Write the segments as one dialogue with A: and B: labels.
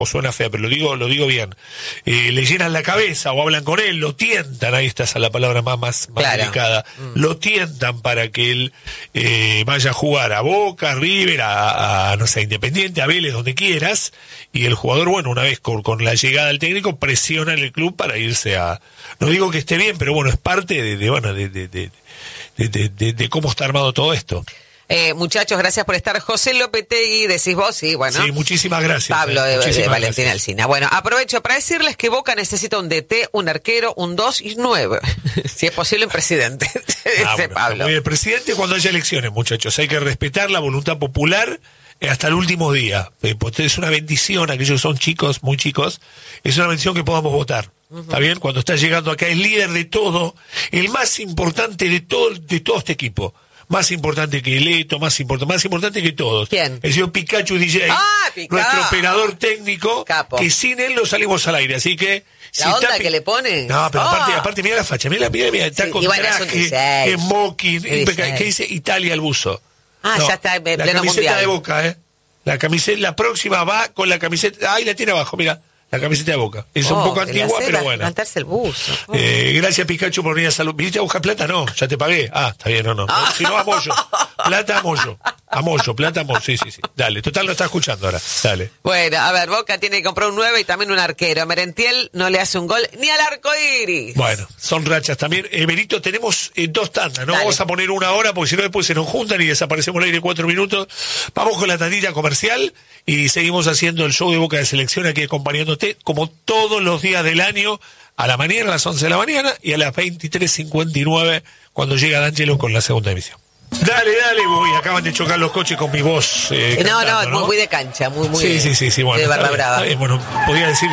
A: o suena fea, pero lo digo bien, le llenan la cabeza o hablan con él, lo tientan, ahí está la palabra más
B: Claro.
A: delicada, lo tientan para que él vaya a jugar a Boca, a River, a no sé, Independiente, a Vélez, donde quieras, y el jugador, bueno, una vez con la llegada del técnico, presiona en el club para irse a... No digo que esté bien, pero bueno, es parte de cómo está armado todo esto.
B: Muchachos, gracias por estar. José Lopetegui, decís vos, sí, bueno.
A: Sí, muchísimas gracias.
B: Pablo de
A: muchísimas
B: Valentín
A: gracias.
B: Alsina. Bueno, aprovecho para decirles que Boca necesita un DT, un arquero, un 2 y 9. Si es posible, un presidente. Dice
A: Bueno,
B: Pablo.
A: el presidente cuando haya elecciones, muchachos, hay que respetar la voluntad popular hasta el último día. Porque es una bendición, aquellos que son chicos, muy chicos, es una bendición que podamos votar. ¿Está bien? Cuando está llegando acá el líder de todo, el más importante de todo este equipo. Más importante que Leto, más importante que todos.
B: ¿Quién?
A: El señor Pikachu DJ,
B: Pikachu.
A: nuestro operador técnico,
B: Capo.
A: que sin él no salimos al aire, así que...
B: La onda que le pone.
A: No, pero aparte mira la facha, mira, está
B: Sí,
A: con
B: igual es un
A: traje,
B: 16.
A: smoking,
B: Un 16.
A: ¿qué dice? Italia el buzo.
B: Ya está en
A: la
B: pleno
A: camiseta
B: mundial.
A: de Boca, La camiseta, la próxima va con la camiseta, ahí la tiene abajo, mira. La camiseta de Boca. Es un poco
B: que le
A: antigua,
B: hace
A: pero buena.
B: levantarse el buzo.
A: Gracias, Pikachu, por venir a salud. ¿Viniste a buscar plata? No, ya te pagué. Está bien, no. Si no, a Moyo. Plata a Moyo. A Moyo, plata a Moyo. Sí. Dale, total lo está escuchando ahora. Dale.
B: Bueno, a ver, Boca tiene que comprar un 9 y también un arquero. Merentiel no le hace un gol ni al arco iris.
A: Bueno, son rachas también. Benito, tenemos 2 tandas, ¿no?
B: Dale.
A: Vamos a poner una hora, porque si no después se nos juntan y desaparecemos al aire 4 minutos. Vamos con la tandilla comercial y seguimos haciendo el show de Boca de Selección aquí acompañándote, como todos los días del año, a la mañana, a las 11 de la mañana y a las 23:59 cuando llega D'Angelo con la segunda emisión. Dale, voy. Acaban de chocar los coches con mi voz. Cantando,
B: muy de cancha, muy.
A: Sí, bueno.
B: De barra brava.
A: Está bien, bueno, podía decir.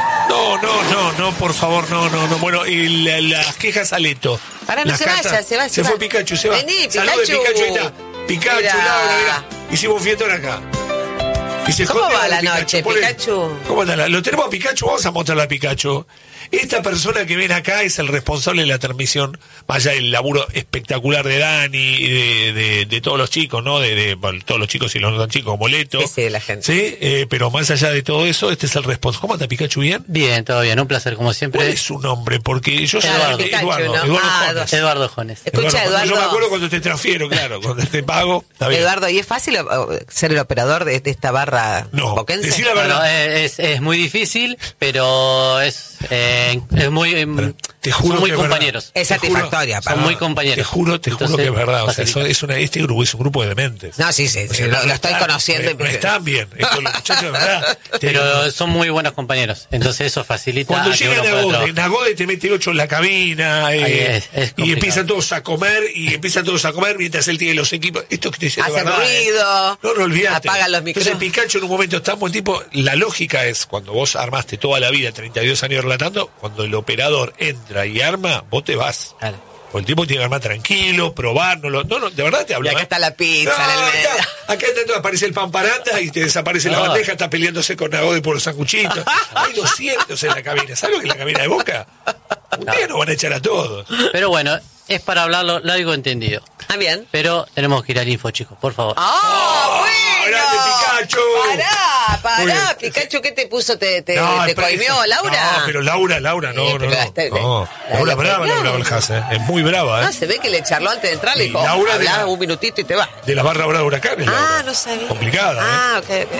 A: No, por favor, no. Bueno, y las quejas a Leto.
B: Pará, no
A: Las
B: se
A: cartas-
B: vaya, se va.
A: Se fue Pikachu, se va.
B: Vení,
A: Salude,
B: Pikachu.
A: Pikachu, ahí está. Pikachu,
B: Mirá.
A: Laura, mirá. Hicimos fiestón acá. Y se
B: ¿Cómo
A: jodea
B: va la
A: Pikachu.
B: noche,
A: Ponle-
B: Pikachu?
A: ¿Cómo anda? Lo tenemos a Pikachu, vamos a mostrarle a Pikachu. Esta persona que viene acá es el responsable de la transmisión, más allá del laburo espectacular de Dani y de todos los chicos, ¿no? Bueno, todos los chicos y los no tan chicos, como Leto.
B: Sí, de la gente.
A: Sí, pero más allá de todo eso, este es el responsable. ¿Cómo anda Pikachu? ¿Bien?
C: Bien, todo bien, un placer como siempre.
A: ¿Cuál es su nombre? Porque yo soy
C: Eduardo.
B: Pikachu, ¿no?
A: Eduardo
B: Ah,
A: Jones.
C: Eduardo Jones.
B: Escucha,
A: Yo me acuerdo
B: Eduardo.
A: cuando te transfiero, claro, cuando te pago. Está bien.
B: Eduardo, ¿y es fácil ser el operador de esta barra
A: No,
B: boquense?
A: decí la
C: Bueno,
A: verdad.
C: es muy difícil, pero es muy...
A: Te juro
C: son muy
A: que es verdad.
C: compañeros.
B: Es satisfactoria.
C: Son muy compañeros.
A: Te juro que
C: Entonces,
A: es verdad. O sea,
C: facilita.
A: este grupo es un grupo de dementes.
B: No, sí,
A: O sea,
B: lo estoy
A: están-
B: conociendo.
A: No están bien. Estos los muchachos, de verdad.
C: Pero son muy buenos compañeros. Entonces eso facilita
A: Cuando
C: que
A: llega
C: uno pueda
A: Nagode,
C: trabajar.
A: Nagode te mete 8 en la cabina
C: Ahí es
A: y
C: complicado.
A: empiezan todos a comer mientras él tiene los equipos. Esto que te dice
B: Hace ruido,
A: No olvidate.
B: apagan los
A: Entonces
B: micrófonos.
A: Pikachu en un momento está muy tipo, la lógica es cuando vos armaste toda la vida, 32 años relatando, cuando el operador entra y arma, vos te vas.
C: Claro.
A: Porque el tipo tiene que armar tranquilo, probar, no, de verdad te hablo.
B: Y acá
A: ¿eh?
B: está la pizza en el medio.
A: acá aparece el pan paranda y te desaparece la
C: No.
A: bandeja, está peleándose con Nagode por los sanguchitos. Hay 200 en la cabina. ¿Sabes lo que es la cabina de Boca? Un día nos van a echar a todos.
C: Pero bueno, es para hablarlo largo entendido.
B: Ah, bien.
C: Pero tenemos que ir al info, chicos, por favor.
B: ¡Ah, bueno!
A: grande Pikachu! Muy bien.
B: Pará, Pikachu, ¿qué te puso? ¿Te
A: No,
B: coimió Laura?
A: No, pero Laura, no.
B: pero
A: No. Laura
B: la
A: brava,
B: coimió.
A: Laura Baljas, es muy brava,
B: No, se ve que le charló antes de entrar, le
A: Y
B: dijo,
A: Laura de
B: hablá
A: la-
B: un minutito y te va.
A: de la barra brava de huracanes. Laura.
B: No sabía.
A: Complicada,
B: Ah,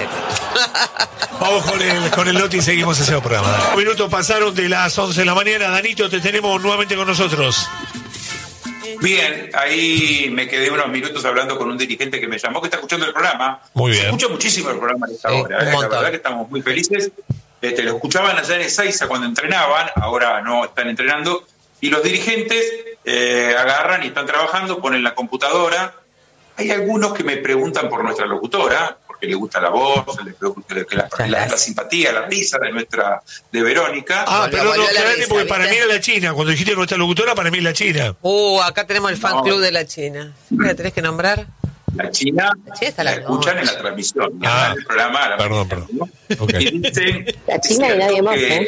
B: ok.
A: Vamos con el Loti y seguimos haciendo programa. Dale. 5 minutos pasaron de las 11 de la mañana. Danito, te tenemos nuevamente con nosotros.
D: Bien, ahí me quedé unos minutos hablando con un dirigente que me llamó, que está escuchando el programa.
A: Muy bien.
D: Se escucha muchísimo el programa a esta
B: Sí,
D: hora.
B: un
D: La
B: montón.
D: verdad que estamos muy felices. Lo escuchaban allá en Ezeiza cuando entrenaban, ahora no están entrenando. Y los dirigentes agarran y están trabajando, ponen la computadora. Hay algunos que me preguntan por nuestra locutora, porque le gusta la voz, la simpatía, la risa de Verónica.
A: Pero
B: volvió la
A: claramente,
B: risa,
A: porque para
B: ¿viste?
A: mí era la China. Cuando dijiste nuestra locutora, para mí es la China.
B: Acá tenemos el fan
D: No.
B: club de la China. ¿La tenés que nombrar?
D: La China
B: está
D: la
B: la
D: escuchan
B: noche.
D: en la transmisión,
A: Ah,
D: en el programa. a la
A: perdón,
D: mañana,
A: perdón.
D: ¿no?
A: Ok.
D: Y dicen,
E: La China y nadie más,
D: que
E: ¿eh?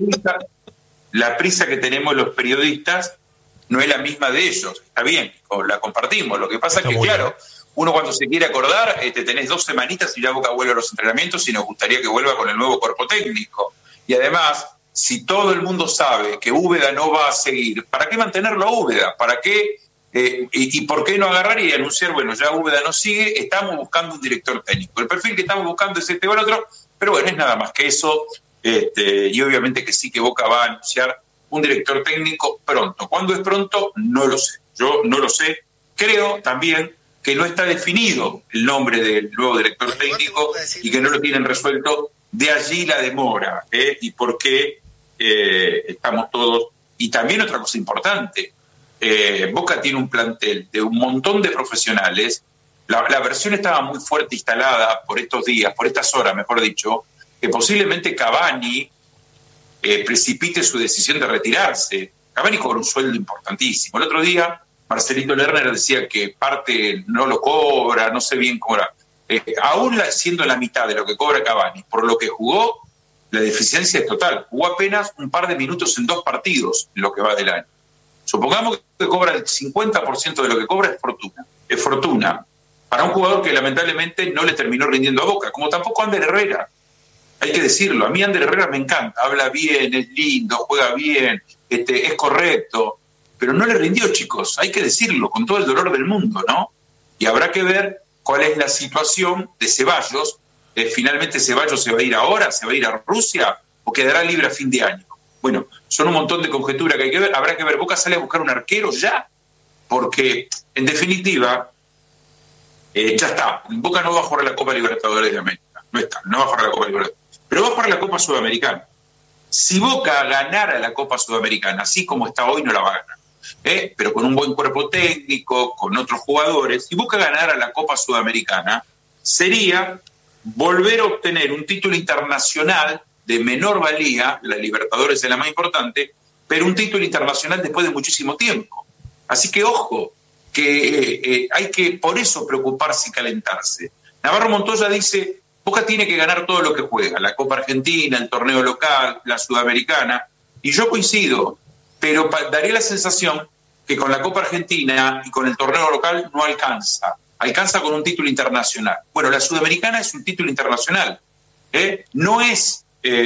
D: la prisa que tenemos los periodistas no es la misma de ellos. Está bien, la compartimos. Lo que pasa
A: Está
D: es que,
A: muy
D: claro, uno cuando se quiere acordar, tenés 2 semanitas y ya Boca vuelve a los entrenamientos y nos gustaría que vuelva con el nuevo cuerpo técnico. Y además, si todo el mundo sabe que Úbeda no va a seguir, ¿para qué mantenerlo a Úbeda? ¿Para qué? ¿Y por qué no agarrar y anunciar, bueno, ya Úbeda no sigue, estamos buscando un director técnico? El perfil que estamos buscando es este o el otro, pero bueno, es nada más que eso. Y obviamente que sí que Boca va a anunciar un director técnico pronto. ¿Cuándo es pronto? No lo sé. Yo no lo sé. Creo también que no está definido el nombre del nuevo director técnico y que no lo tienen resuelto. De allí la demora, y por qué estamos todos. Y también otra cosa importante, Boca tiene un plantel de un montón de profesionales. La versión estaba muy fuerte instalada por estos días, por estas horas, mejor dicho, que posiblemente Cavani precipite su decisión de retirarse. Cavani cobra un sueldo importantísimo. El otro día Marcelito Lerner decía que parte no lo cobra, no sé bien cómo era. Aún siendo la mitad de lo que cobra Cavani, por lo que jugó, la deficiencia es total. Jugó apenas un par de minutos en 2 partidos en lo que va del año. Supongamos que cobra el 50% de lo que cobra, es fortuna. Es fortuna para un jugador que lamentablemente no le terminó rindiendo a Boca, como tampoco Ander Herrera. Hay que decirlo, a mí Ander Herrera me encanta, habla bien, es lindo, juega bien, es correcto, pero no le rindió, chicos, hay que decirlo, con todo el dolor del mundo, ¿no? Y habrá que ver cuál es la situación de Ceballos. Finalmente Ceballos se va a ir ahora, se va a ir a Rusia o quedará libre a fin de año. Bueno, son un montón de conjeturas que hay que ver. Habrá que ver, Boca sale a buscar un arquero ya, porque en definitiva ya está. Boca no va a jugar la Copa Libertadores de América, no va a jugar la Copa Libertadores, pero va a jugar la Copa Sudamericana. Si Boca ganara la Copa Sudamericana, así como está hoy, no la va a ganar. Pero con un buen cuerpo técnico, con otros jugadores, si Boca ganara la Copa Sudamericana, sería volver a obtener un título internacional de menor valía, la Libertadores es la más importante, pero un título internacional después de muchísimo tiempo. Así que ojo, que hay que por eso preocuparse y calentarse. Navarro Montoya dice, Boca tiene que ganar todo lo que juega, la Copa Argentina, el torneo local, la Sudamericana, y yo coincido, pero daría la sensación que con la Copa Argentina y con el torneo local no alcanza con un título internacional. Bueno, la Sudamericana es un título internacional, no es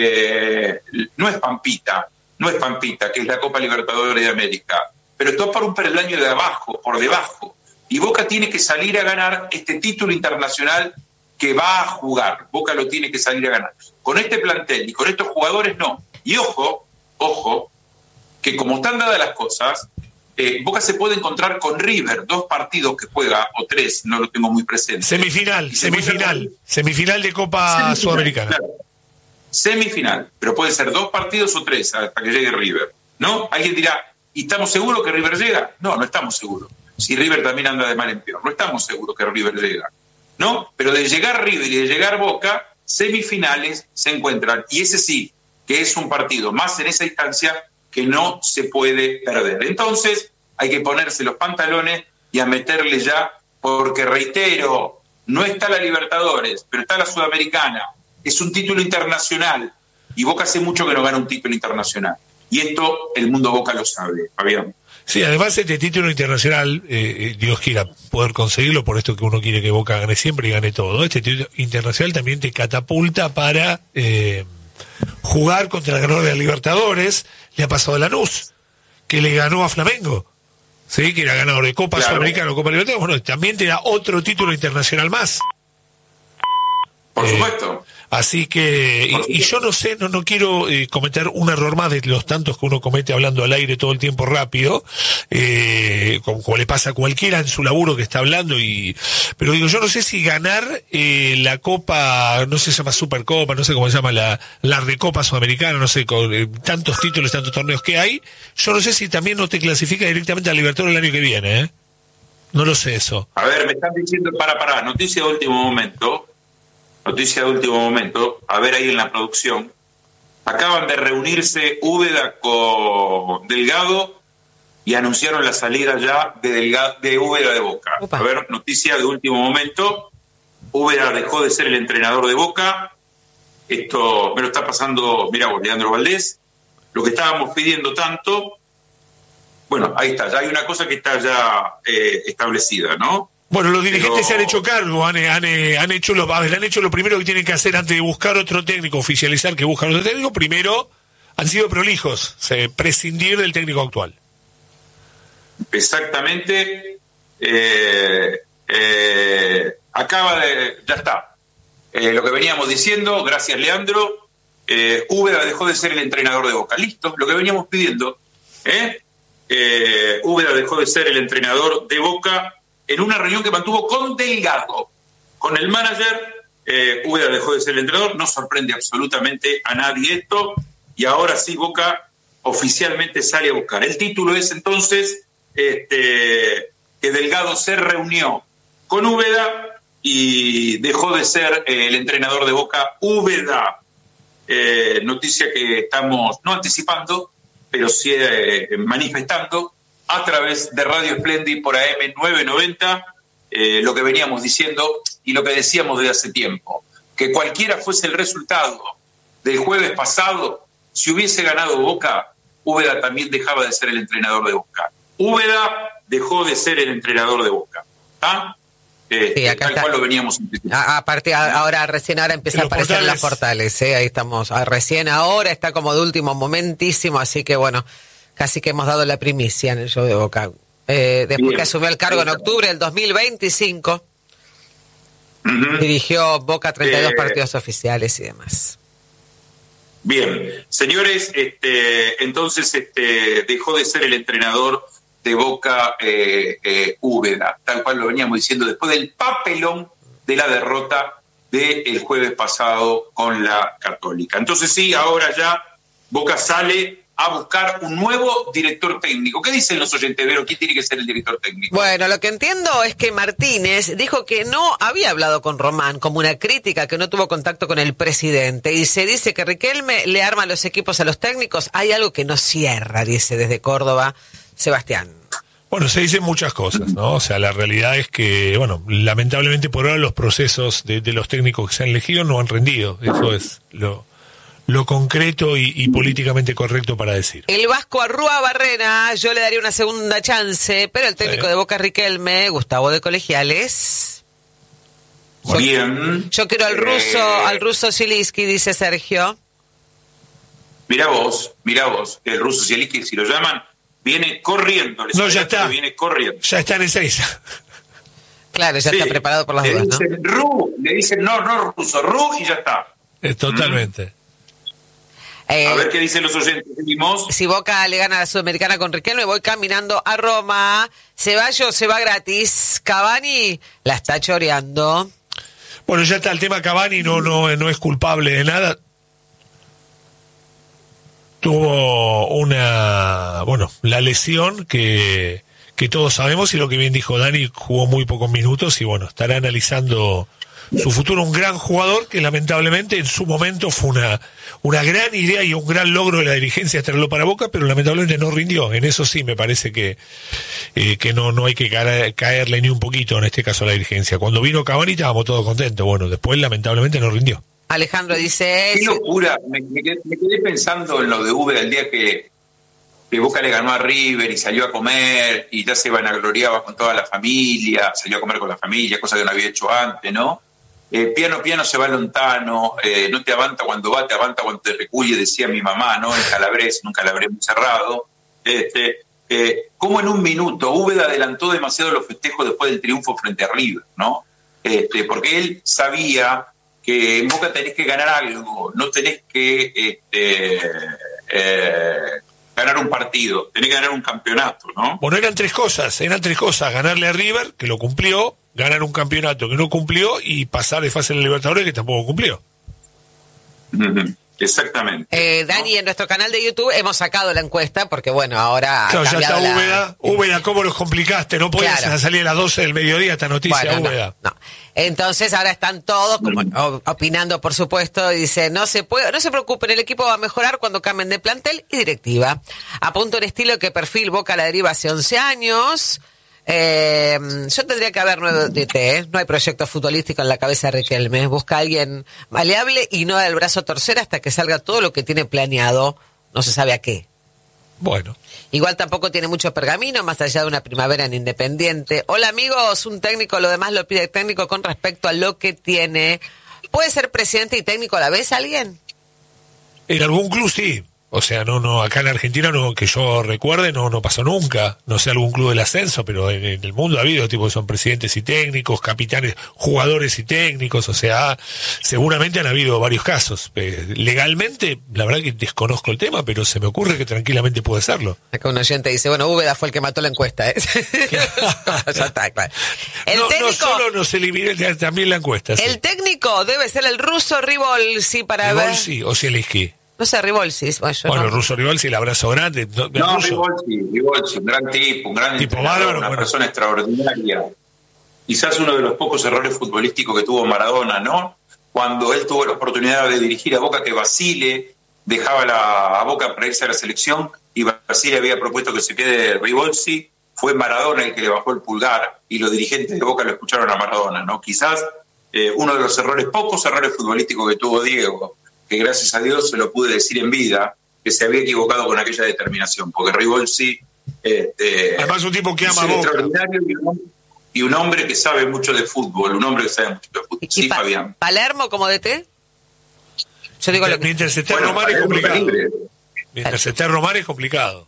D: Pampita, que es la Copa Libertadores de América, pero está por un peldaño de abajo, por debajo, y Boca tiene que salir a ganar este título internacional que va a jugar. Boca lo tiene que salir a ganar. Con este plantel y con estos jugadores no. Y ojo, que como están dadas las cosas, Boca se puede encontrar con River, 2 partidos que juega, o 3, no lo tengo muy presente. Semifinal
A: de Copa Sudamericana.
D: Claro. Semifinal, pero puede ser 2 partidos o 3 hasta que llegue River, ¿no? Alguien dirá, ¿y estamos seguros que River llega? No estamos seguros. Si River también anda de mal en peor, no estamos seguros que River llega, ¿no? Pero de llegar River y de llegar Boca, semifinales se encuentran, y ese sí, que es un partido más en esa instancia que no se puede perder. Entonces hay que ponerse los pantalones y a meterle ya, porque reitero, no está la Libertadores, pero está la Sudamericana, es un título internacional, y Boca hace mucho que no gana un título internacional, y esto el mundo Boca lo sabe, Fabián.
A: Sí, además este título internacional, Dios quiera poder conseguirlo, por esto que uno quiere que Boca gane siempre y gane todo. Este título internacional también te catapulta para jugar contra el ganador de la Libertadores. Le ha pasado a Lanús, que le ganó a Flamengo, ¿sí? Que era ganador de Copa Sudamericana o Copa Libertadores. Bueno, también te da otro título internacional más.
D: Por supuesto.
A: Así que, y yo no sé, no quiero cometer un error más de los tantos que uno comete hablando al aire todo el tiempo rápido, como le pasa a cualquiera en su laburo que está hablando, pero digo, yo no sé si ganar la Copa, no sé, se llama Supercopa, no sé cómo se llama, la Recopa Sudamericana, no sé, con tantos títulos, tantos torneos que hay, yo no sé si también no te clasifica directamente al Libertadores el año que viene, No lo sé eso.
D: A ver, me están diciendo, noticia de último momento, a ver ahí en la producción, acaban de reunirse Úbeda con Delgado y anunciaron la salida ya de Úbeda de Boca. Opa. A ver, noticia de último momento, Úbeda dejó de ser el entrenador de Boca, esto me lo está pasando, mira vos, Leandro Valdés, lo que estábamos pidiendo tanto, bueno, ahí está, ya hay una cosa que está ya establecida, ¿no?
A: Bueno, los dirigentes
D: Pero-
A: se han hecho cargo, han hecho han hecho lo primero que tienen que hacer antes de buscar otro técnico, oficializar que buscan otro técnico. Primero, han sido prolijos, prescindir del técnico actual.
D: Exactamente. Ya está. Lo que veníamos diciendo, gracias Leandro, Úbeda dejó de ser el entrenador de Boca. Listo, lo que veníamos pidiendo. Úbeda dejó de ser el entrenador de Boca en una reunión que mantuvo con Delgado, con el manager. Úbeda dejó de ser el entrenador, no sorprende absolutamente a nadie esto, y ahora sí Boca oficialmente sale a buscar. El título es entonces que Delgado se reunió con Úbeda y dejó de ser el entrenador de Boca Úbeda. Noticia que estamos no anticipando, pero sí manifestando a través de Radio Splendid por AM 990, lo que veníamos diciendo y lo que decíamos desde hace tiempo, que cualquiera fuese el resultado del jueves pasado, si hubiese ganado Boca, Úbeda también dejaba de ser el entrenador de Boca. Úbeda dejó de ser el entrenador de Boca. ¿Ah?
B: Sí, acá
D: tal
B: está.
D: cual lo veníamos anticipando.
B: Aparte, ahora empieza
A: En
B: a
A: los
B: aparecer en las
A: portales.
B: portales, ahí estamos. Recién ahora está como de último momentísimo, así que bueno, casi que hemos dado la primicia en el show de Boca. Después
D: Bien.
B: que asumió el cargo en octubre del 2025,
D: Ujú.
B: dirigió Boca 32
D: Eh,
B: partidos oficiales y demás.
D: Bien, señores, entonces dejó de ser el entrenador de Boca Úbeda, tal cual lo veníamos diciendo después del papelón de la derrota del jueves pasado con la Católica. Entonces sí, ahora ya Boca sale a buscar un nuevo director técnico. ¿Qué dicen los oyentes, Vero? ¿Quién tiene que ser el director técnico?
B: Bueno, lo que entiendo es que Martínez dijo que no había hablado con Román, como una crítica, que no tuvo contacto con el presidente. Y se dice que Riquelme le arma los equipos a los técnicos. Hay algo que no cierra, dice desde Córdoba Sebastián.
A: Bueno, se dicen muchas cosas, ¿no? O sea, la realidad es que, bueno, lamentablemente por ahora los procesos de los técnicos que se han elegido no han rendido. Eso es lo concreto y políticamente correcto para decir.
B: El Vasco Arrúa Barrena, yo le daría una segunda chance, pero el técnico
A: Sí.
B: de Boca Riquelme, Gustavo de Colegiales.
D: Bien.
B: Yo quiero al ruso Zielinski, dice Sergio.
D: Mirá vos, el ruso Zielinski, si lo llaman, viene corriendo. Les
A: No, ya
D: adelanto
A: está.
D: que Viene corriendo.
A: Ya está en Ezeiza.
B: Claro, ya
D: Sí.
B: está preparado por las
D: le
B: dudas, ¿no?
D: dicen le dicen no ruso, Ru y ya está.
A: Totalmente.
D: A ver qué dicen los oyentes. Seguimos.
B: Si Boca le gana a la Sudamericana con Riquelme, voy caminando a Roma. Ceballos se va gratis. Cavani la está choreando.
A: Bueno, ya está el tema Cavani, no es culpable de nada. Tuvo la lesión que todos sabemos y lo que bien dijo Dani, jugó muy pocos minutos y bueno, estará analizando su futuro. Un gran jugador que lamentablemente en su momento fue una gran idea y un gran logro de la dirigencia traerlo para Boca, pero lamentablemente no rindió. En eso sí me parece que no hay que caerle ni un poquito en este caso a la dirigencia. Cuando vino Cavani estábamos todos contentos, bueno, después lamentablemente no rindió.
B: Alejandro dice...
D: Qué locura. Me quedé pensando en lo de Úbeda el día que Boca le ganó a River y salió a comer y ya se vanagloriaba con toda la familia, salió a comer con la familia, cosa que no había hecho antes, ¿no? Piano se va lontano, no te avanta cuando va, te avanta cuando te recuye, decía mi mamá, ¿no? En Calabrés, muy cerrado. Como en un minuto Úbeda adelantó demasiado los festejos después del triunfo frente a River, ¿no? Porque él sabía que en Boca tenés que ganar algo, no tenés que ganar un partido, tenés que ganar un campeonato, ¿no?
A: Bueno, eran tres cosas, ganarle a River, que lo cumplió, ganar un campeonato que no cumplió y pasar de fase en la Libertadores que tampoco cumplió.
D: Exactamente.
B: Dani, en nuestro canal de YouTube hemos sacado la encuesta porque, bueno, ahora...
A: Claro, ya está
B: cambiado
A: Úbeda, ¿cómo los complicaste? No podías
B: Claro.
A: salir a las 12 del mediodía esta noticia,
B: Bueno,
A: Úbeda.
B: no. Entonces ahora están todos como opinando, por supuesto, y dice, no se preocupen, el equipo va a mejorar cuando cambien de plantel y directiva. Apunto el estilo que perfil Boca a la deriva hace 11 años. Yo tendría que haber nuevo DT, no hay proyecto futbolístico en la cabeza de Riquelme. Busca a alguien maleable y no da el brazo a torcer hasta que salga todo lo que tiene planeado, no se sabe a qué.
A: Bueno.
B: Igual tampoco tiene mucho pergamino, más allá de una primavera en Independiente. Hola amigos, un técnico, lo demás lo pide el técnico con respecto a lo que tiene. ¿Puede ser presidente y técnico a la vez alguien?
A: En algún club sí. O sea, no, acá en Argentina no, que yo recuerde, no pasó nunca. No sé algún club del ascenso, pero en el mundo ha habido tipo que son presidentes y técnicos, capitanes, jugadores y técnicos. O sea, seguramente han habido varios casos. Legalmente, la verdad que desconozco el tema, pero se me ocurre que tranquilamente puede serlo.
B: Acá un oyente dice, bueno, Úbeda fue el que mató la encuesta, ¿eh? Ya está, claro.
A: No solo nos eliminó también la encuesta.
B: El
A: sí.
B: Técnico debe ser el ruso Ribolsi para ver.
A: Ribolsi o Zielinski.
B: No sé, Ribolsi.
A: Bueno, el ruso Ribolsi, el abrazo grande.
D: Ribolsi, un gran tipo,
A: bárbaro,
D: una persona extraordinaria. Quizás uno de los pocos errores futbolísticos que tuvo Maradona, ¿no? Cuando él tuvo la oportunidad de dirigir a Boca, que Basile dejaba a Boca para irse a la selección y Basile había propuesto que se quede Ribolsi, fue Maradona el que le bajó el pulgar y los dirigentes de Boca lo escucharon a Maradona, ¿no? Quizás uno de los pocos errores futbolísticos que tuvo Diego, que gracias a Dios se lo pude decir en vida, que se había equivocado con aquella determinación, porque Ribolsi
A: además un tipo que ama Boca,
D: extraordinario y un hombre que sabe mucho de fútbol, Sí, Fabián.
B: ¿Palermo como DT? Yo digo
A: mientras esté Román es complicado. Mientras esté Román es complicado.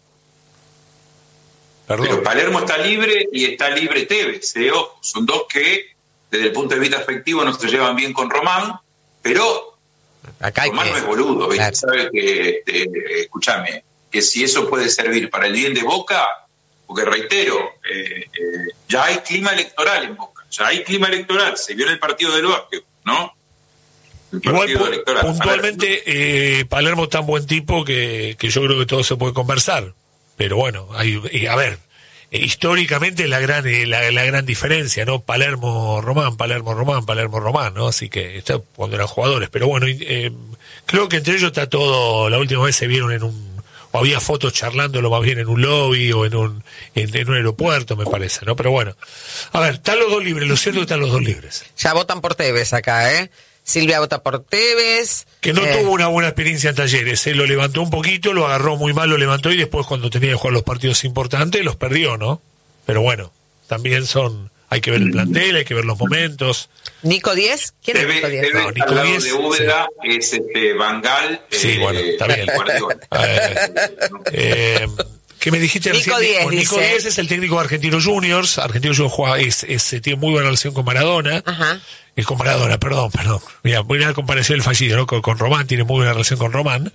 A: Perdón.
D: Pero Palermo está libre y está libre Tevez, ojo, son dos que desde el punto de vista afectivo no se llevan bien con Román, pero
B: acá
D: Román no es boludo,
B: claro.
D: Sabe que, escúchame, que si eso puede servir para el bien de Boca, porque reitero, ya hay clima electoral en Boca, se vio en el partido del básquet, ¿no?
A: Igual puntualmente Palermo es tan buen tipo que yo creo que todo se puede conversar, pero bueno, a ver, históricamente la gran diferencia, ¿no? Palermo-Román, ¿no? Así que está cuando eran jugadores, pero bueno, creo que entre ellos está todo. La última vez se vieron o había fotos charlándolo más bien en un lobby o en un aeropuerto, me parece, ¿no? Pero bueno, a ver, están los dos libres, lo cierto es que están los dos libres.
B: Ya votan por Tevez acá, ¿eh? Silvia vota por Tevez.
A: Que no tuvo una buena experiencia en Talleres, lo levantó un poquito, lo agarró muy mal, lo levantó y después cuando tenía que jugar los partidos importantes los perdió, ¿no? Pero bueno, también hay que ver el plantel, hay que ver los momentos.
B: ¿Nico 10? ¿Quién es Nico 10?
D: No, Nico 10 de Úbeda sí. Es Bangal.
A: Sí, bueno, está bien. ¿Qué me dijiste
B: Nico
A: recién?
B: 10,
A: Nico
B: dice.
A: 10 es el técnico de Argentinos Juniors. Argentinos Juniors tiene muy buena relación con Maradona.
B: Ajá.
A: Con Maradona, perdón. Mira, buena comparación del fallido, ¿no? Con Román, tiene muy buena relación con Román.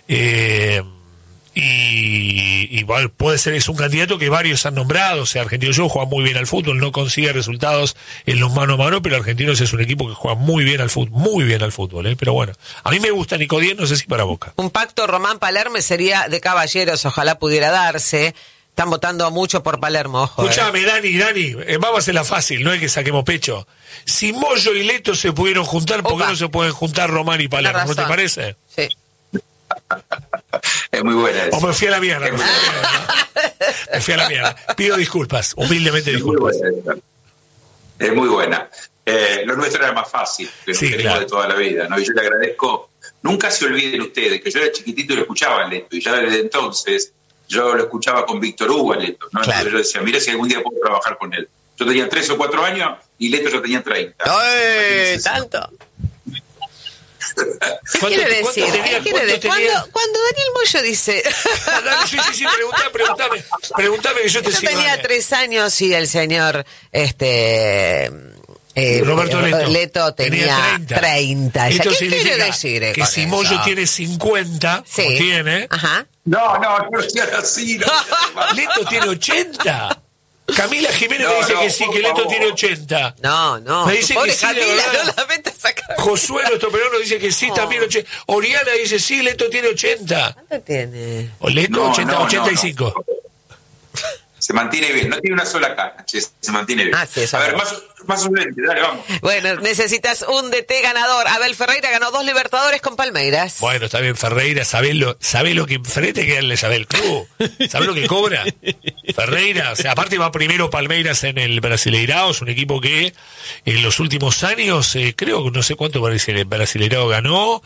A: Y bueno, puede ser, es un candidato que varios han nombrado. O sea, Argentinos Juniors juega muy bien al fútbol, no consigue resultados en los mano a mano, pero Argentinos es un equipo que juega muy bien al fútbol, Pero bueno, a mí me gusta Nico 10, no sé si para Boca.
B: Un pacto Román-Palermo sería de caballeros, ojalá pudiera darse. Están votando mucho por Palermo, ojo.
A: Escuchame, Dani, vamos a hacerla fácil, no es que saquemos pecho. Si Moyo y Leto se pudieron juntar, ¿por qué no se pueden juntar Román y Palermo? ¿No te parece?
B: Sí.
D: Es muy buena esa.
A: O me fui a la mierda. Me fui a la mierda. Pido disculpas, humildemente disculpas.
D: Es muy buena. Lo nuestro era más fácil, que
A: sí,
D: claro. De toda la vida, ¿no? Y yo le agradezco. Nunca se olviden ustedes que yo era chiquitito y lo escuchaba a Leto, y ya desde entonces yo lo escuchaba con Víctor Hugo a Leto, ¿no? Claro. Entonces yo decía, mira si algún día puedo trabajar con él. Yo tenía 3 o 4 años y Leto ya tenía 30.
B: ¡Ay, tanto! ¿Qué quiere decir? Cuando Daniel Moyo dice...
A: Sí, pregúntame que yo te sigo.
B: Yo tenía 3 años y el señor
A: Roberto
B: Leto tenía 30.
A: Esto
B: ¿Qué quiere decir?
A: Que si Moyo tiene 50, sí. Como tiene...
B: Ajá.
D: No sean así.
A: Leto tiene 80. Camila Jiménez me dice que sí, que Leto tiene 80.
B: No.
A: Me dice que sí,
B: Camila, no la metas acá.
A: Josué, nuestro peruano, dice que sí, también 80. Oriana dice sí, Leto tiene 80.
B: ¿Cuánto tiene?
A: O Leto 85.
D: Se mantiene bien, no tiene una sola cara, se mantiene bien.
B: Sí,
D: a ver, más oyente, dale, vamos.
B: Bueno, necesitas un DT ganador. Abel Ferreira ganó 2 Libertadores con Palmeiras.
A: Bueno, está bien, Ferreira, ¿sabés lo que enfrente que darle Abel Club? ¿Sabés lo que cobra? Ferreira, o sea, aparte va primero Palmeiras en el Brasileirao, es un equipo que en los últimos años, creo que no sé cuánto parece el Brasileirao ganó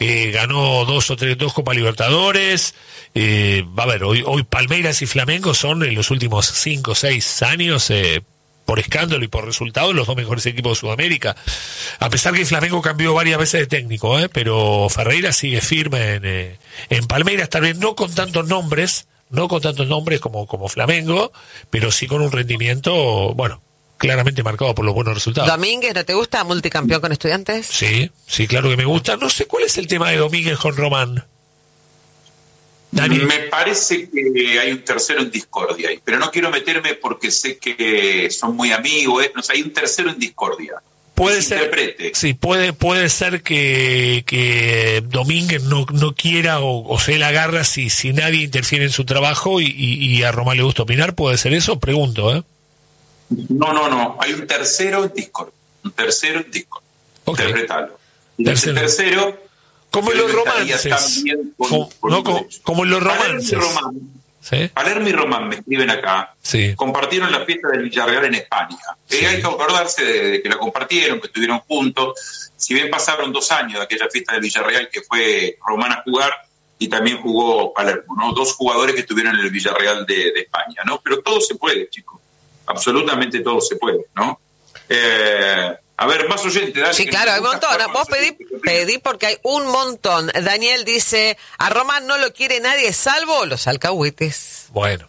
A: 2 Copas Libertadores. Va a ver, hoy Palmeiras y Flamengo son en los últimos 5 o 6 años, por escándalo y por resultados, los 2 mejores equipos de Sudamérica. A pesar que Flamengo cambió varias veces de técnico, pero Ferreira sigue firme en Palmeiras, tal vez no con tantos nombres como Flamengo, pero sí con un rendimiento, bueno, claramente marcado por los buenos resultados.
B: ¿Domínguez no te gusta? ¿Multicampeón con Estudiantes?
A: Sí, claro que me gusta. No sé cuál es el tema de Domínguez con Román. Dani.
D: Me parece que hay un tercero en discordia ahí, pero no quiero meterme porque sé que son muy amigos, no sé, hay un tercero en discordia.
A: Puede ser, sí, puede ser que Domínguez no quiera o se la agarra si nadie interfiere en su trabajo y a Román le gusta opinar. ¿Puede ser eso? Pregunto,
D: No, hay un tercero en discordia.
A: Okay.
D: Interpretalo. Y ese tercero,
A: como en los romances. Como en los romances. ¿Sí?
D: Palermo y Román me escriben acá.
A: Sí.
D: Compartieron la fiesta del Villarreal en España.
A: Sí.
D: Hay que acordarse de que la compartieron, que estuvieron juntos. Si bien pasaron 2 años de aquella fiesta del Villarreal que fue Román a jugar y también jugó Palermo, ¿no? 2 jugadores que estuvieron en el Villarreal de España, ¿no? Pero todo se puede, chicos. Absolutamente todo se puede, ¿no? A ver, más oyentes. Dale,
B: sí, claro, hay un montón. Vos pedí porque hay un montón. Daniel dice, a Román no lo quiere nadie salvo los alcahuetes.
A: Bueno.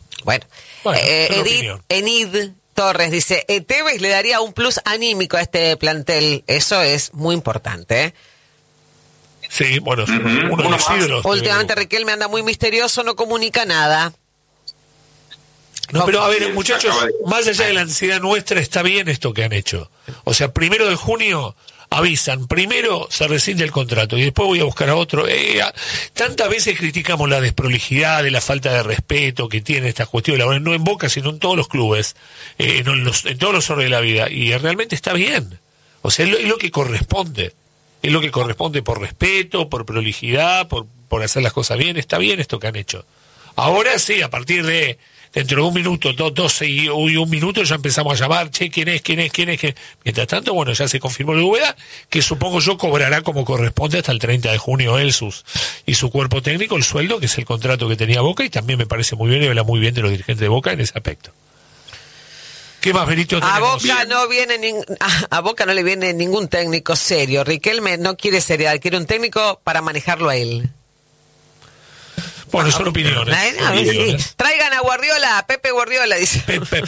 B: Enid Torres dice, Tevez le daría un plus anímico a este plantel. Eso es muy importante,
A: Sí, bueno, uno de los ídolos.
B: Últimamente Riquelme anda muy misterioso, no comunica nada.
A: No, pero a ver, muchachos, más allá de la ansiedad nuestra, está bien esto que han hecho. O sea, 1 de junio avisan, primero se rescinde el contrato y después voy a buscar a otro. Tantas veces criticamos la desprolijidad, de la falta de respeto que tiene estas cuestiones laborales, no en Boca, sino en todos los clubes, en todos los órdenes de la vida. Y realmente está bien. O sea, es lo que corresponde. Es lo que corresponde por respeto, por prolijidad, por hacer las cosas bien. Está bien esto que han hecho. Ahora sí, a partir de dentro de 1 minuto, 12 y 1 minuto ya empezamos a llamar, ¿quién es? Mientras tanto, bueno, ya se confirmó la Úbeda, que supongo yo cobrará como corresponde hasta el 30 de junio él y su cuerpo técnico el sueldo, que es el contrato que tenía Boca, y también me parece muy bien y habla muy bien de los dirigentes de Boca en ese aspecto. ¿Qué más, Benito, tenemos?
B: A Boca no le viene ningún técnico serio. Riquelme no quiere seriedad, quiere un técnico para manejarlo a él.
A: Bueno, son opiniones.
B: Sí. Traigan a Guardiola, a Pepe Guardiola, dice.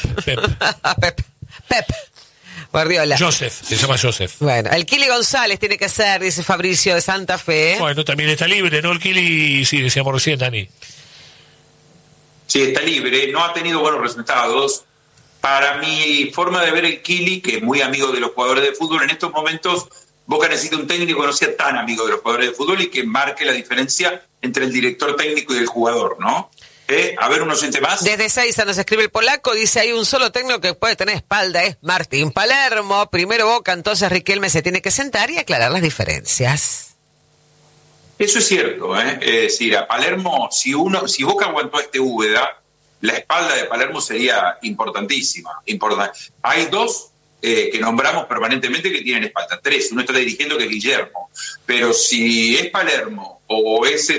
B: Pep Guardiola.
A: Joseph, se llama Joseph.
B: Bueno, el Kili González tiene que ser, dice Fabricio de Santa Fe.
A: Bueno, también está libre, ¿no? El Kili, sí, decíamos recién, Dani.
D: Sí, está libre, no ha tenido buenos resultados. Para mi forma de ver el Kili, que es muy amigo de los jugadores de fútbol, en estos momentos Boca necesita un técnico que no sea tan amigo de los jugadores de fútbol y que marque la diferencia entre el director técnico y el jugador, ¿no? A ver, un oyente más.
B: Desde Seiza nos escribe el polaco, dice, hay un solo técnico que puede tener espalda, es Martín Palermo. Primero Boca, entonces Riquelme se tiene que sentar y aclarar las diferencias.
D: Eso es cierto, Es decir, a Palermo, si Boca aguantó a este Úbeda, la espalda de Palermo sería importantísima. Hay 2 que nombramos permanentemente que tienen espalda, 3, uno está dirigiendo que es Guillermo, pero si es Palermo o es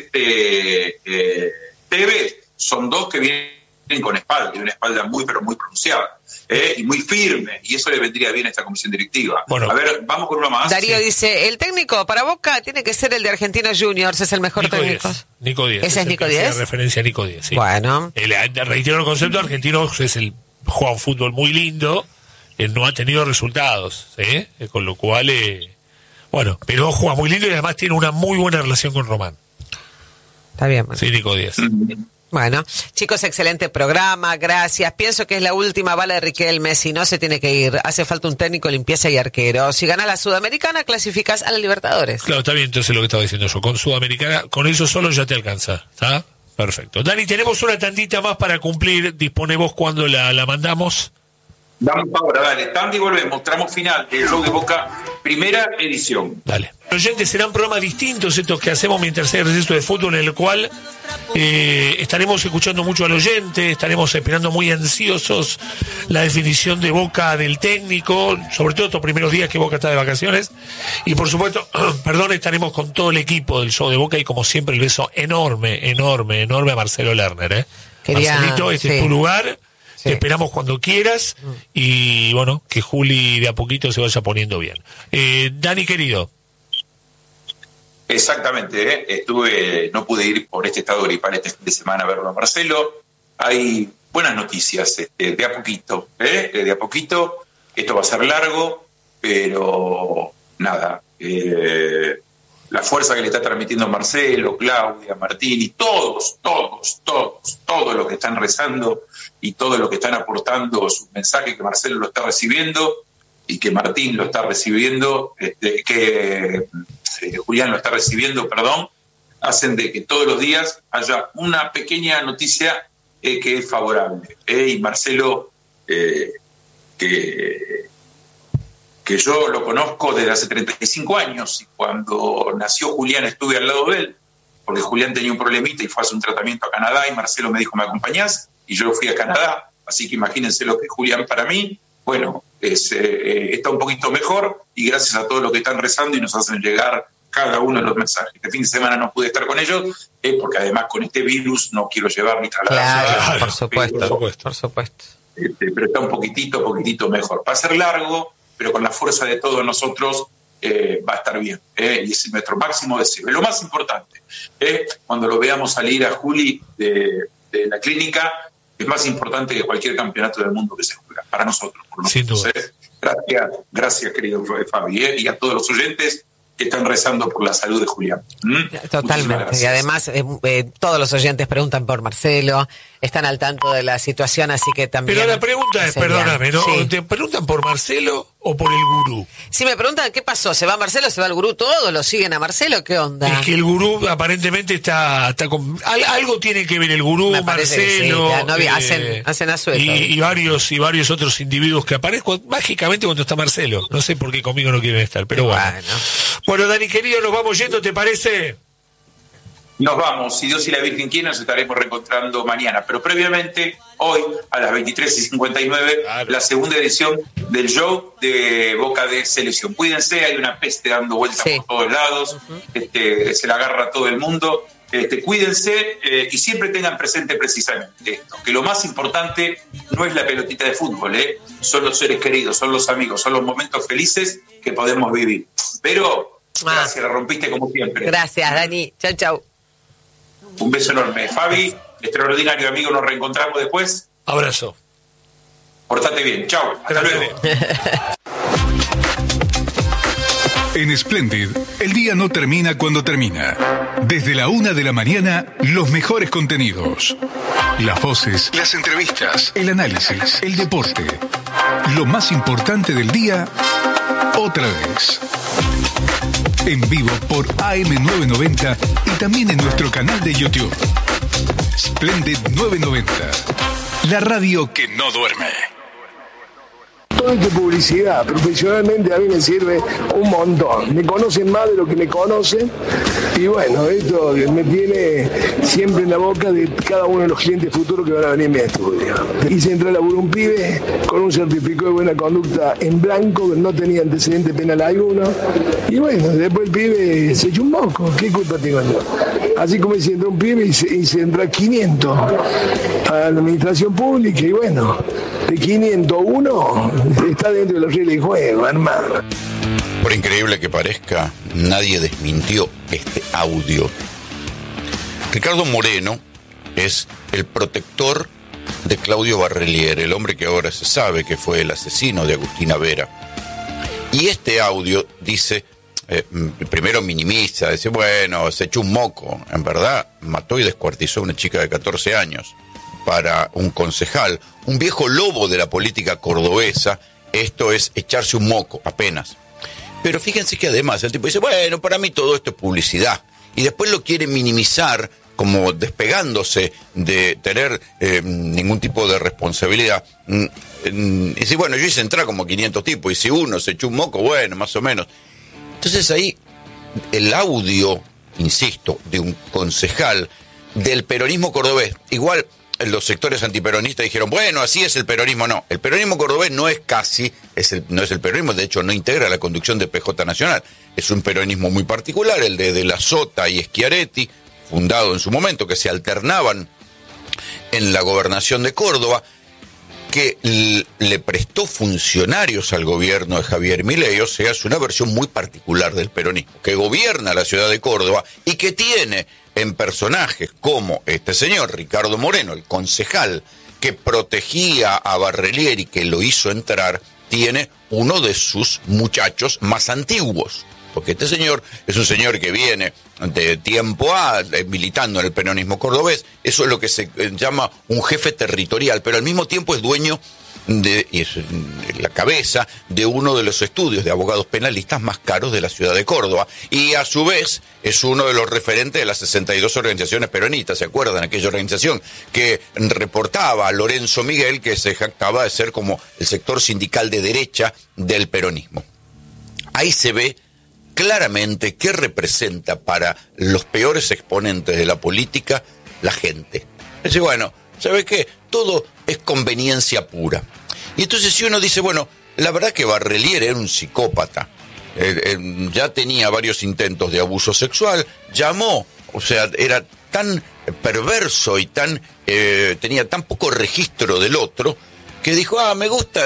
D: Tevez, son 2 que vienen con espalda, y una espalda muy pero muy pronunciada, y muy firme, y eso le vendría bien a esta comisión directiva.
A: Bueno,
D: a ver, vamos con uno más.
B: Darío dice, el técnico para Boca tiene que ser el de Argentinos Juniors, es el mejor
A: Nico
B: técnico.
A: Nico Díaz.
B: ¿Ese es Nico Díaz?
A: Referencia a Nico Díaz, sí.
B: Bueno.
A: Reitero el concepto, Argentinos juega un fútbol muy lindo, no ha tenido resultados, con lo cual, bueno, pero juega muy lindo y además tiene una muy buena relación con Román.
B: Está bien, man.
A: Sí, Nico Díaz.
B: Bueno, chicos, excelente programa, gracias. Pienso que es la última bala de Riquelme, si no se tiene que ir. Hace falta un técnico, limpieza y arquero. Si ganas la Sudamericana, clasificás a la Libertadores.
A: Claro, está bien, entonces lo que estaba diciendo yo. Con Sudamericana, con eso solo ya te alcanza, ¿está? Perfecto. Dani, tenemos una tandita más para cumplir. Dispone vos cuando la mandamos.
D: Damos ahora, dale. Tanto y volvemos. Tramo final del show de Boca, primera edición.
A: Dale. Los oyentes, serán programas distintos estos que hacemos mientras hay receso de fútbol, en el cual estaremos escuchando mucho al oyente, estaremos esperando muy ansiosos la definición de Boca del técnico, sobre todo estos primeros días que Boca está de vacaciones. Y por supuesto, perdón, estaremos con todo el equipo del show de Boca y como siempre el beso enorme a Marcelo Lerner. Marcelito, este es tu lugar. Sí. Te esperamos cuando quieras y bueno, que Juli de a poquito se vaya poniendo bien. Dani, querido.
D: Exactamente, no pude ir por este estado gripal este fin de semana a verlo a Marcelo. Hay buenas noticias, de a poquito, de a poquito. Esto va a ser largo, pero nada. La fuerza que le está transmitiendo Marcelo, Claudia, Martín y todos los que están rezando y todos los que están aportando sus mensajes, que Marcelo lo está recibiendo y que Martín lo está recibiendo, que Julián lo está recibiendo, hacen de que todos los días haya una pequeña noticia que es favorable. Y Marcelo, que yo lo conozco desde hace 35 años, y cuando nació Julián estuve al lado de él, porque Julián tenía un problemita y fue a hacer un tratamiento a Canadá, y Marcelo me dijo, ¿me acompañás? Y yo fui a Canadá, así que imagínense lo que es Julián para mí. Bueno, está un poquito mejor, y gracias a todos los que están rezando y nos hacen llegar cada uno de los mensajes. Este fin de semana no pude estar con ellos, porque además con este virus no quiero llevar ni trasladar.
B: Claro, por supuesto.
D: Pero está un poquitito mejor. Va a ser largo, pero con la fuerza de todos nosotros va a estar bien. Y es nuestro máximo deseo. Lo más importante, cuando lo veamos salir a Juli de la clínica, es más importante que cualquier campeonato del mundo que se juega, para nosotros. Por nosotros.
A: Sin
D: duda. Gracias, querido Fabi, y a todos los oyentes que están rezando por la salud de Julián.
B: Totalmente. Y además, todos los oyentes preguntan por Marcelo, están al tanto de la situación, así que también...
A: Pero la pregunta es, perdóname, ¿no?
B: Sí.
A: ¿Te preguntan por Marcelo o por el gurú?
B: Si me preguntan qué pasó, ¿se va Marcelo, se va el gurú? ¿Todos lo siguen a Marcelo? ¿Qué onda?
A: Es que el gurú aparentemente está con... Algo tiene que ver el gurú, Marcelo...
B: Sí, hacen asueto.
A: Y varios otros individuos que aparecen mágicamente cuando está Marcelo. No sé por qué conmigo no quieren estar, pero bueno. Bueno, Dani, querido, nos vamos yendo, ¿te parece?
D: Nos vamos, si Dios y la Virgen quieren, nos estaremos reencontrando mañana. Pero previamente, hoy, a las 23:59, claro, la segunda edición del show de Boca de Selección. Cuídense, hay una peste dando vueltas por todos lados, se la agarra a todo el mundo. Cuídense y siempre tengan presente precisamente esto, que lo más importante no es la pelotita de fútbol, son los seres queridos, son los amigos, son los momentos felices que podemos vivir. Pero, gracias, la rompiste como siempre.
B: Gracias, Dani. Chau.
D: Un beso enorme. Fabi, extraordinario amigo, nos reencontramos después.
A: Abrazo.
D: Portate bien. Chau. Hasta luego.
E: En Splendid, el día no termina cuando termina. Desde la 1 de la mañana, los mejores contenidos. Las voces, las entrevistas, el análisis, el deporte. Lo más importante del día, otra vez. En vivo por AM990 y también en nuestro canal de YouTube. Splendid 990. La radio que no duerme.
F: Todo esto es publicidad. Profesionalmente a mí me sirve un montón. Me conocen más de lo que me conocen. Y bueno, esto me tiene siempre en la boca de cada uno de los clientes futuros que van a venir a mi estudio. Hice entrar a laburar un pibe con un certificado de buena conducta en blanco, que no tenía antecedente penal alguno. Y bueno, después el pibe se echó un moco. ¿Qué culpa tengo yo? Así como hice entrar un pibe y se entra 500 a la administración pública. Y bueno, de 501 está dentro de los reglas de juego, hermano.
G: Por increíble que parezca, nadie desmintió este audio. Ricardo Moreno es el protector de Claudio Barreliere, el hombre que ahora se sabe que fue el asesino de Agustina Vera. Y este audio dice, primero minimiza, dice, bueno, se echó un moco. En verdad, mató y descuartizó a una chica de 14 años. Para un concejal, un viejo lobo de la política cordobesa, esto es echarse un moco, apenas. Pero fíjense que además el tipo dice, bueno, para mí todo esto es publicidad. Y después lo quiere minimizar como despegándose de tener ningún tipo de responsabilidad. Y si, bueno, yo hice entrar como 500 tipos, y si uno se echó un moco, bueno, más o menos. Entonces ahí el audio, insisto, de un concejal del peronismo cordobés, igual los sectores antiperonistas dijeron, bueno, así es el peronismo. No, el peronismo cordobés no es casi, no es el peronismo, de hecho no integra la conducción de PJ Nacional. Es un peronismo muy particular, el de la Sota y Schiaretti, fundado en su momento, que se alternaban en la gobernación de Córdoba, que le prestó funcionarios al gobierno de Javier Milei. O sea, es una versión muy particular del peronismo, que gobierna la ciudad de Córdoba y que tiene en personajes como este señor, Ricardo Moreno, el concejal que protegía a Barrelier y que lo hizo entrar, tiene uno de sus muchachos más antiguos. Porque este señor es un señor que viene de tiempo militando en el peronismo cordobés. Eso es lo que se llama un jefe territorial, pero al mismo tiempo es dueño y es la cabeza de uno de los estudios de abogados penalistas más caros de la ciudad de Córdoba. Y a su vez es uno de los referentes de las 62 organizaciones peronistas. ¿Se acuerdan? Aquella organización que reportaba a Lorenzo Miguel, que se jactaba de ser como el sector sindical de derecha del peronismo. Ahí se ve claramente qué representa para los peores exponentes de la política la gente. Es decir, bueno, ¿sabe qué? Todo es conveniencia pura. Y entonces si uno dice, bueno, la verdad que Barrelier era un psicópata, ya tenía varios intentos de abuso sexual, llamó, o sea, era tan perverso y tenía tan poco registro del otro, que dijo, me gusta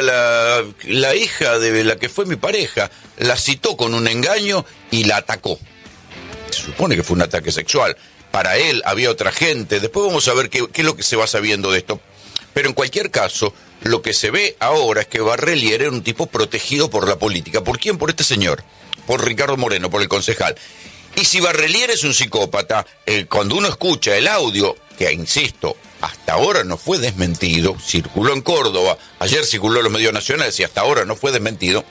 G: la hija de la que fue mi pareja, la citó con un engaño y la atacó. Se supone que fue un ataque sexual. Para él había otra gente. Después vamos a ver qué es lo que se va sabiendo de esto. Pero en cualquier caso, lo que se ve ahora es que Barrelier era un tipo protegido por la política. ¿Por quién? Por este señor, por Ricardo Moreno, por el concejal. Y si Barrelier es un psicópata, cuando uno escucha el audio, que insisto, hasta ahora no fue desmentido, circuló en Córdoba, ayer circuló en los medios nacionales y hasta ahora no fue desmentido,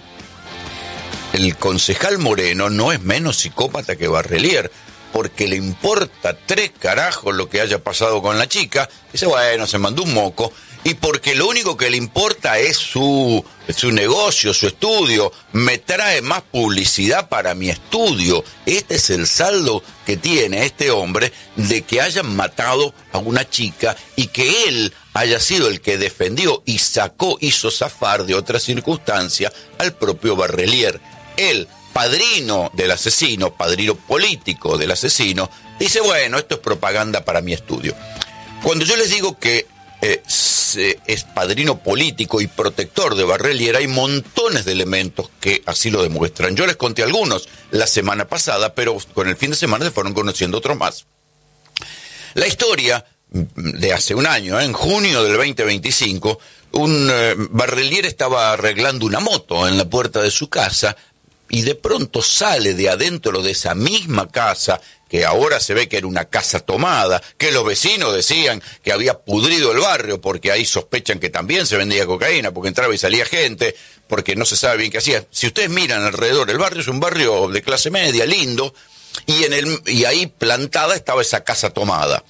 G: el concejal Moreno no es menos psicópata que Barrelier, porque le importa 3 carajos lo que haya pasado con la chica. Dice, bueno, se mandó un moco. Y porque lo único que le importa es su negocio, su estudio. Me trae más publicidad para mi estudio. Este es el saldo que tiene este hombre de que hayan matado a una chica y que él haya sido el que defendió y hizo zafar de otra circunstancia al propio Barrelier. Él, padrino del asesino, padrino político del asesino, dice, bueno, esto es propaganda para mi estudio. Cuando yo les digo que es padrino político y protector de Barrelier, hay montones de elementos que así lo demuestran. Yo les conté algunos la semana pasada, pero con el fin de semana se fueron conociendo otros más. La historia de hace un año, en junio del 2025, Barrelier estaba arreglando una moto en la puerta de su casa y de pronto sale de adentro de esa misma casa, que ahora se ve que era una casa tomada, que los vecinos decían que había pudrido el barrio, porque ahí sospechan que también se vendía cocaína, porque entraba y salía gente, porque no se sabe bien qué hacía. Si ustedes miran alrededor, el barrio es un barrio de clase media, lindo, y ahí plantada estaba esa casa tomada,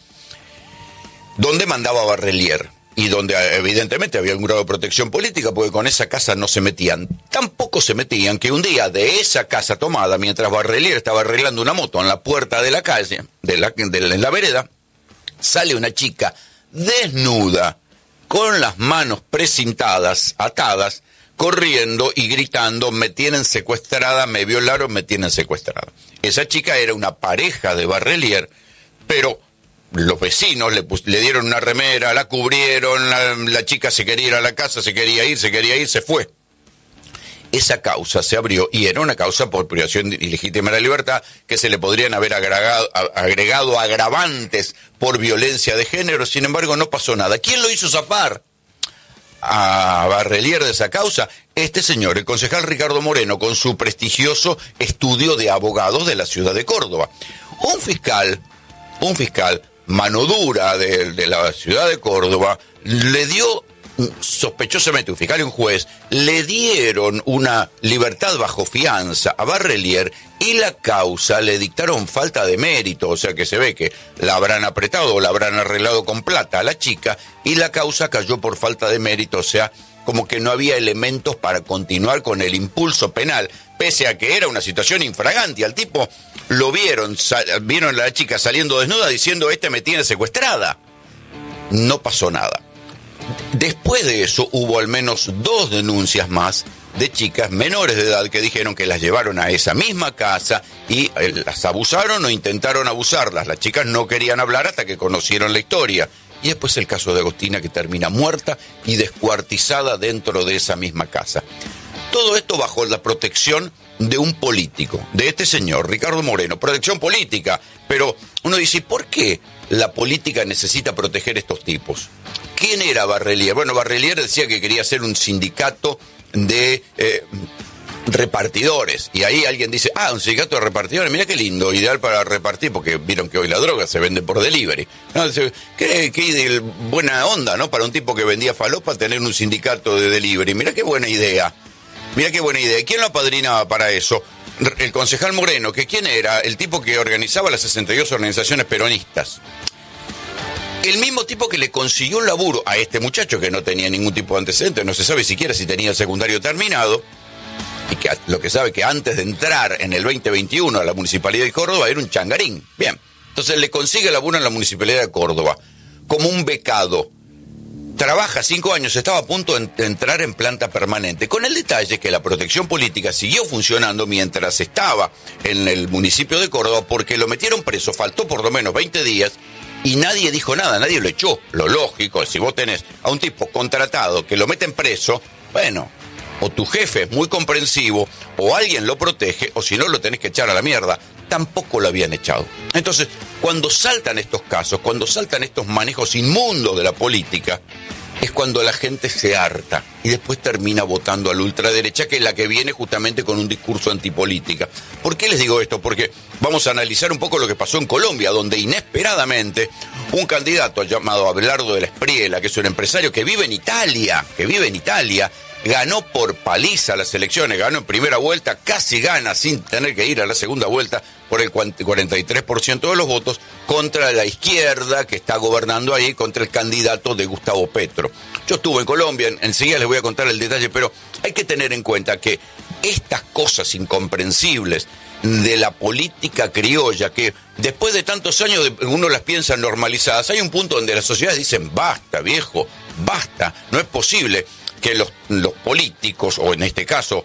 G: donde mandaba Barrelier, y donde evidentemente había un grado de protección política, porque con esa casa no se metían. Tampoco se metían que un día de esa casa tomada, mientras Barrelier estaba arreglando una moto en la puerta de la calle, en la vereda, sale una chica desnuda, con las manos precintadas, atadas, corriendo y gritando, me tienen secuestrada, me violaron, me tienen secuestrada. Esa chica era una pareja de Barrelier, pero los vecinos le dieron una remera, la cubrieron, la chica se quería ir a la casa, se quería ir, se fue. Esa causa se abrió y era una causa por privación ilegítima de la libertad, que se le podrían haber agregado agravantes por violencia de género. Sin embargo, no pasó nada. ¿Quién lo hizo zafar a Barrelier de esa causa? Este señor, el concejal Ricardo Moreno, con su prestigioso estudio de abogados de la ciudad de Córdoba. Un fiscal mano dura de la ciudad de Córdoba, le dio sospechosamente un fiscal y un juez le dieron una libertad bajo fianza a Barrelier y la causa le dictaron falta de mérito, o sea que se ve que la habrán apretado o la habrán arreglado con plata a la chica y la causa cayó por falta de mérito, o sea, como que no había elementos para continuar con el impulso penal, pese a que era una situación infragante. Al tipo lo vieron a la chica saliendo desnuda diciendo, me tiene secuestrada. No pasó nada. Después de eso hubo al menos 2 denuncias más de chicas menores de edad que dijeron que las llevaron a esa misma casa y las abusaron o intentaron abusarlas. Las chicas no querían hablar hasta que conocieron la historia. Y después el caso de Agostina, que termina muerta y descuartizada dentro de esa misma casa. Todo esto bajo la protección de un político, de este señor, Ricardo Moreno. Protección política, pero uno dice, ¿por qué la política necesita proteger estos tipos? ¿Quién era Barrelier? Bueno, Barrelier decía que quería hacer un sindicato de repartidores. Y ahí alguien dice, un sindicato de repartidores, mira qué lindo, ideal para repartir, porque vieron que hoy la droga se vende por delivery. No, qué buena onda, ¿no? Para un tipo que vendía falopa tener un sindicato de delivery. Mira qué buena idea. ¿Quién lo apadrinaba para eso? El concejal Moreno, que ¿quién era? El tipo que organizaba las 62 organizaciones peronistas. El mismo tipo que le consiguió un laburo a este muchacho que no tenía ningún tipo de antecedentes, no se sabe siquiera si tenía el secundario terminado, y que lo que sabe que antes de entrar en el 2021 a la Municipalidad de Córdoba era un changarín. Bien, entonces le consigue laburo en la Municipalidad de Córdoba, como un becado. Trabaja 5 años, estaba a punto de entrar en planta permanente, con el detalle que la protección política siguió funcionando mientras estaba en el municipio de Córdoba, porque lo metieron preso, faltó por lo menos 20 días, y nadie dijo nada, nadie lo echó. Lo lógico, si vos tenés a un tipo contratado que lo meten preso, bueno, o tu jefe es muy comprensivo, o alguien lo protege, o si no lo tenés que echar a la mierda. Tampoco lo habían echado. Entonces, cuando saltan estos casos, cuando saltan estos manejos inmundos de la política, es cuando la gente se harta y después termina votando a la ultraderecha, que es la que viene justamente con un discurso antipolítica. ¿Por qué les digo esto? Porque vamos a analizar un poco lo que pasó en Colombia, donde inesperadamente un candidato llamado Abelardo de la Espriella, que es un empresario que vive en Italia, ganó por paliza las elecciones, ganó en primera vuelta, casi gana sin tener que ir a la segunda vuelta por el 43% de los votos, contra la izquierda que está gobernando ahí, contra el candidato de Gustavo Petro. Yo estuve en Colombia, enseguida les voy a contar el detalle, pero hay que tener en cuenta que estas cosas incomprensibles de la política criolla, que después de tantos años uno las piensa normalizadas, hay un punto donde las sociedades dicen, basta viejo, basta, no es posible que los políticos, o en este caso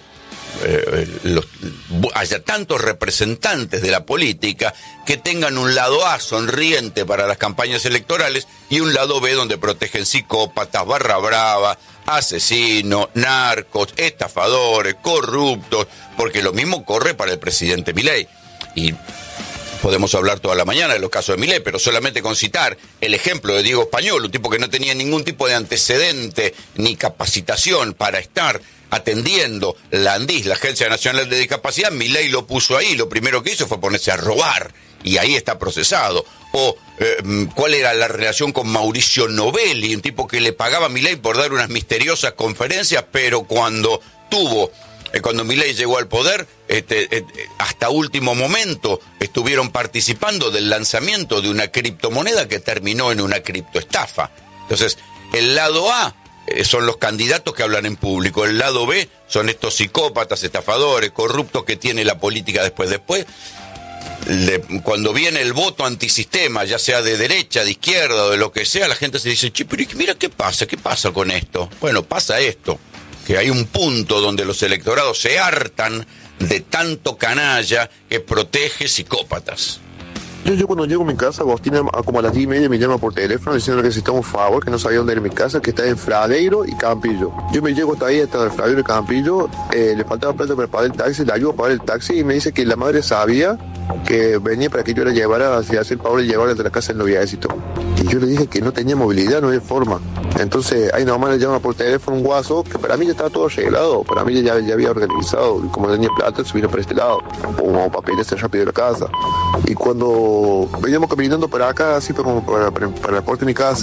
G: haya tantos representantes de la política que tengan un lado A sonriente para las campañas electorales y un lado B donde protegen psicópatas, barra brava, asesinos, narcos, estafadores, corruptos, porque lo mismo corre para el presidente Milei. Y podemos hablar toda la mañana de los casos de Milei, pero solamente con citar el ejemplo de Diego Español, un tipo que no tenía ningún tipo de antecedente ni capacitación para estar atendiendo la ANDIS, la Agencia Nacional de Discapacidad. Milei lo puso ahí, lo primero que hizo fue ponerse a robar, y ahí está procesado. O cuál era la relación con Mauricio Novelli, un tipo que le pagaba a Milei por dar unas misteriosas conferencias, pero cuando Milei llegó al poder, hasta último momento estuvieron participando del lanzamiento de una criptomoneda que terminó en una criptoestafa. Entonces, el lado A son los candidatos que hablan en público, el lado B son estos psicópatas, estafadores, corruptos que tiene la política después. Cuando viene el voto antisistema, ya sea de derecha, de izquierda o de lo que sea, la gente se dice, pero mira qué pasa con esto. Bueno, pasa esto, que hay un punto donde los electorados se hartan de tanto canalla que protege psicópatas.
H: Yo cuando llego a mi casa, Agostina como a las 10:30 me llama por teléfono diciendo que necesitaba un favor, que no sabía dónde era mi casa, que está en Fradeiro y Campillo. Yo me llego hasta ahí, hasta el Fradeiro y Campillo, le faltaba plata para pagar el taxi, le ayudo a pagar el taxi y me dice que la madre sabía que venía para que yo la llevara hacia hacer Pablo y llevarla de la casa del noviecito. Y yo le dije que no tenía movilidad, no había forma. Entonces ahí nomás le llama por teléfono un guaso, que para mí ya estaba todo arreglado, para mí ya había organizado, y como tenía plata se vino por este lado, como papeles rápido de la casa. Y cuando veníamos caminando para acá, así como para la puerta de mi casa,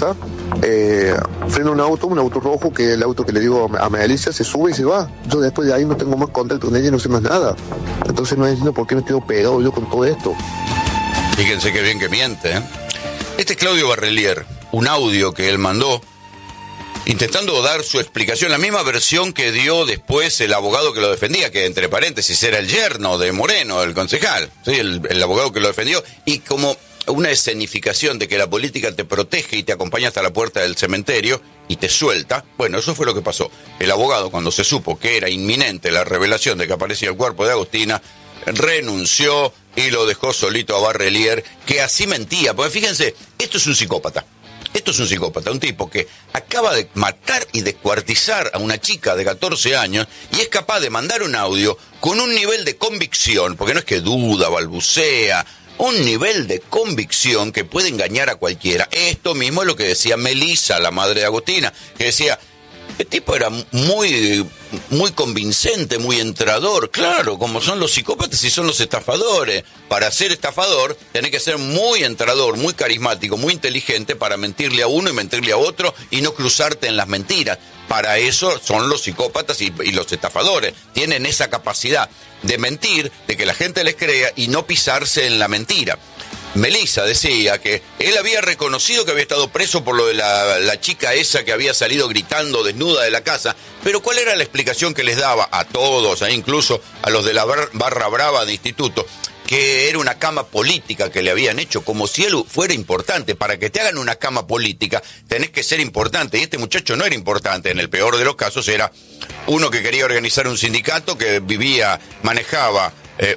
H: frena un auto rojo, que el auto que le digo a Melissa, se sube y se va. Yo después de ahí no tengo más contacto con ella, no sé más nada. Entonces no entiendo por qué me estoy pegado yo con todo esto.
G: Fíjense qué bien que miente, ¿eh? Este es Claudio Barrelier, un audio que él mandó intentando dar su explicación, la misma versión que dio después el abogado que lo defendía, que entre paréntesis era el yerno de Moreno, el concejal, ¿sí? El abogado que lo defendió, y como una escenificación de que la política te protege y te acompaña hasta la puerta del cementerio y te suelta. Bueno, eso fue lo que pasó. El abogado, cuando se supo que era inminente la revelación de que aparecía el cuerpo de Agostina, renunció y lo dejó solito a Barrelier, que así mentía. Porque fíjense, esto es un psicópata. Esto es un psicópata, un tipo que acaba de matar y descuartizar a una chica de 14 años y es capaz de mandar un audio con un nivel de convicción, porque no es que duda, balbucea, un nivel de convicción que puede engañar a cualquiera. Esto mismo es lo que decía Melissa, la madre de Agostina, que decía, el tipo era muy convincente, muy entrador. Claro, como son los psicópatas y son los estafadores. Para ser estafador tenés que ser muy entrador, muy carismático, muy inteligente para mentirle a uno y mentirle a otro y no cruzarte en las mentiras. Para eso son los psicópatas y los estafadores. Tienen esa capacidad de mentir, de que la gente les crea y no pisarse en la mentira. Melissa decía que él había reconocido que había estado preso por lo de la chica esa que había salido gritando desnuda de la casa, pero ¿cuál era la explicación que les daba a todos, incluso a los de la barra brava de instituto? Que era una cama política que le habían hecho, como si él fuera importante. Para que te hagan una cama política tenés que ser importante, y este muchacho no era importante. En el peor de los casos era uno que quería organizar un sindicato, que manejaba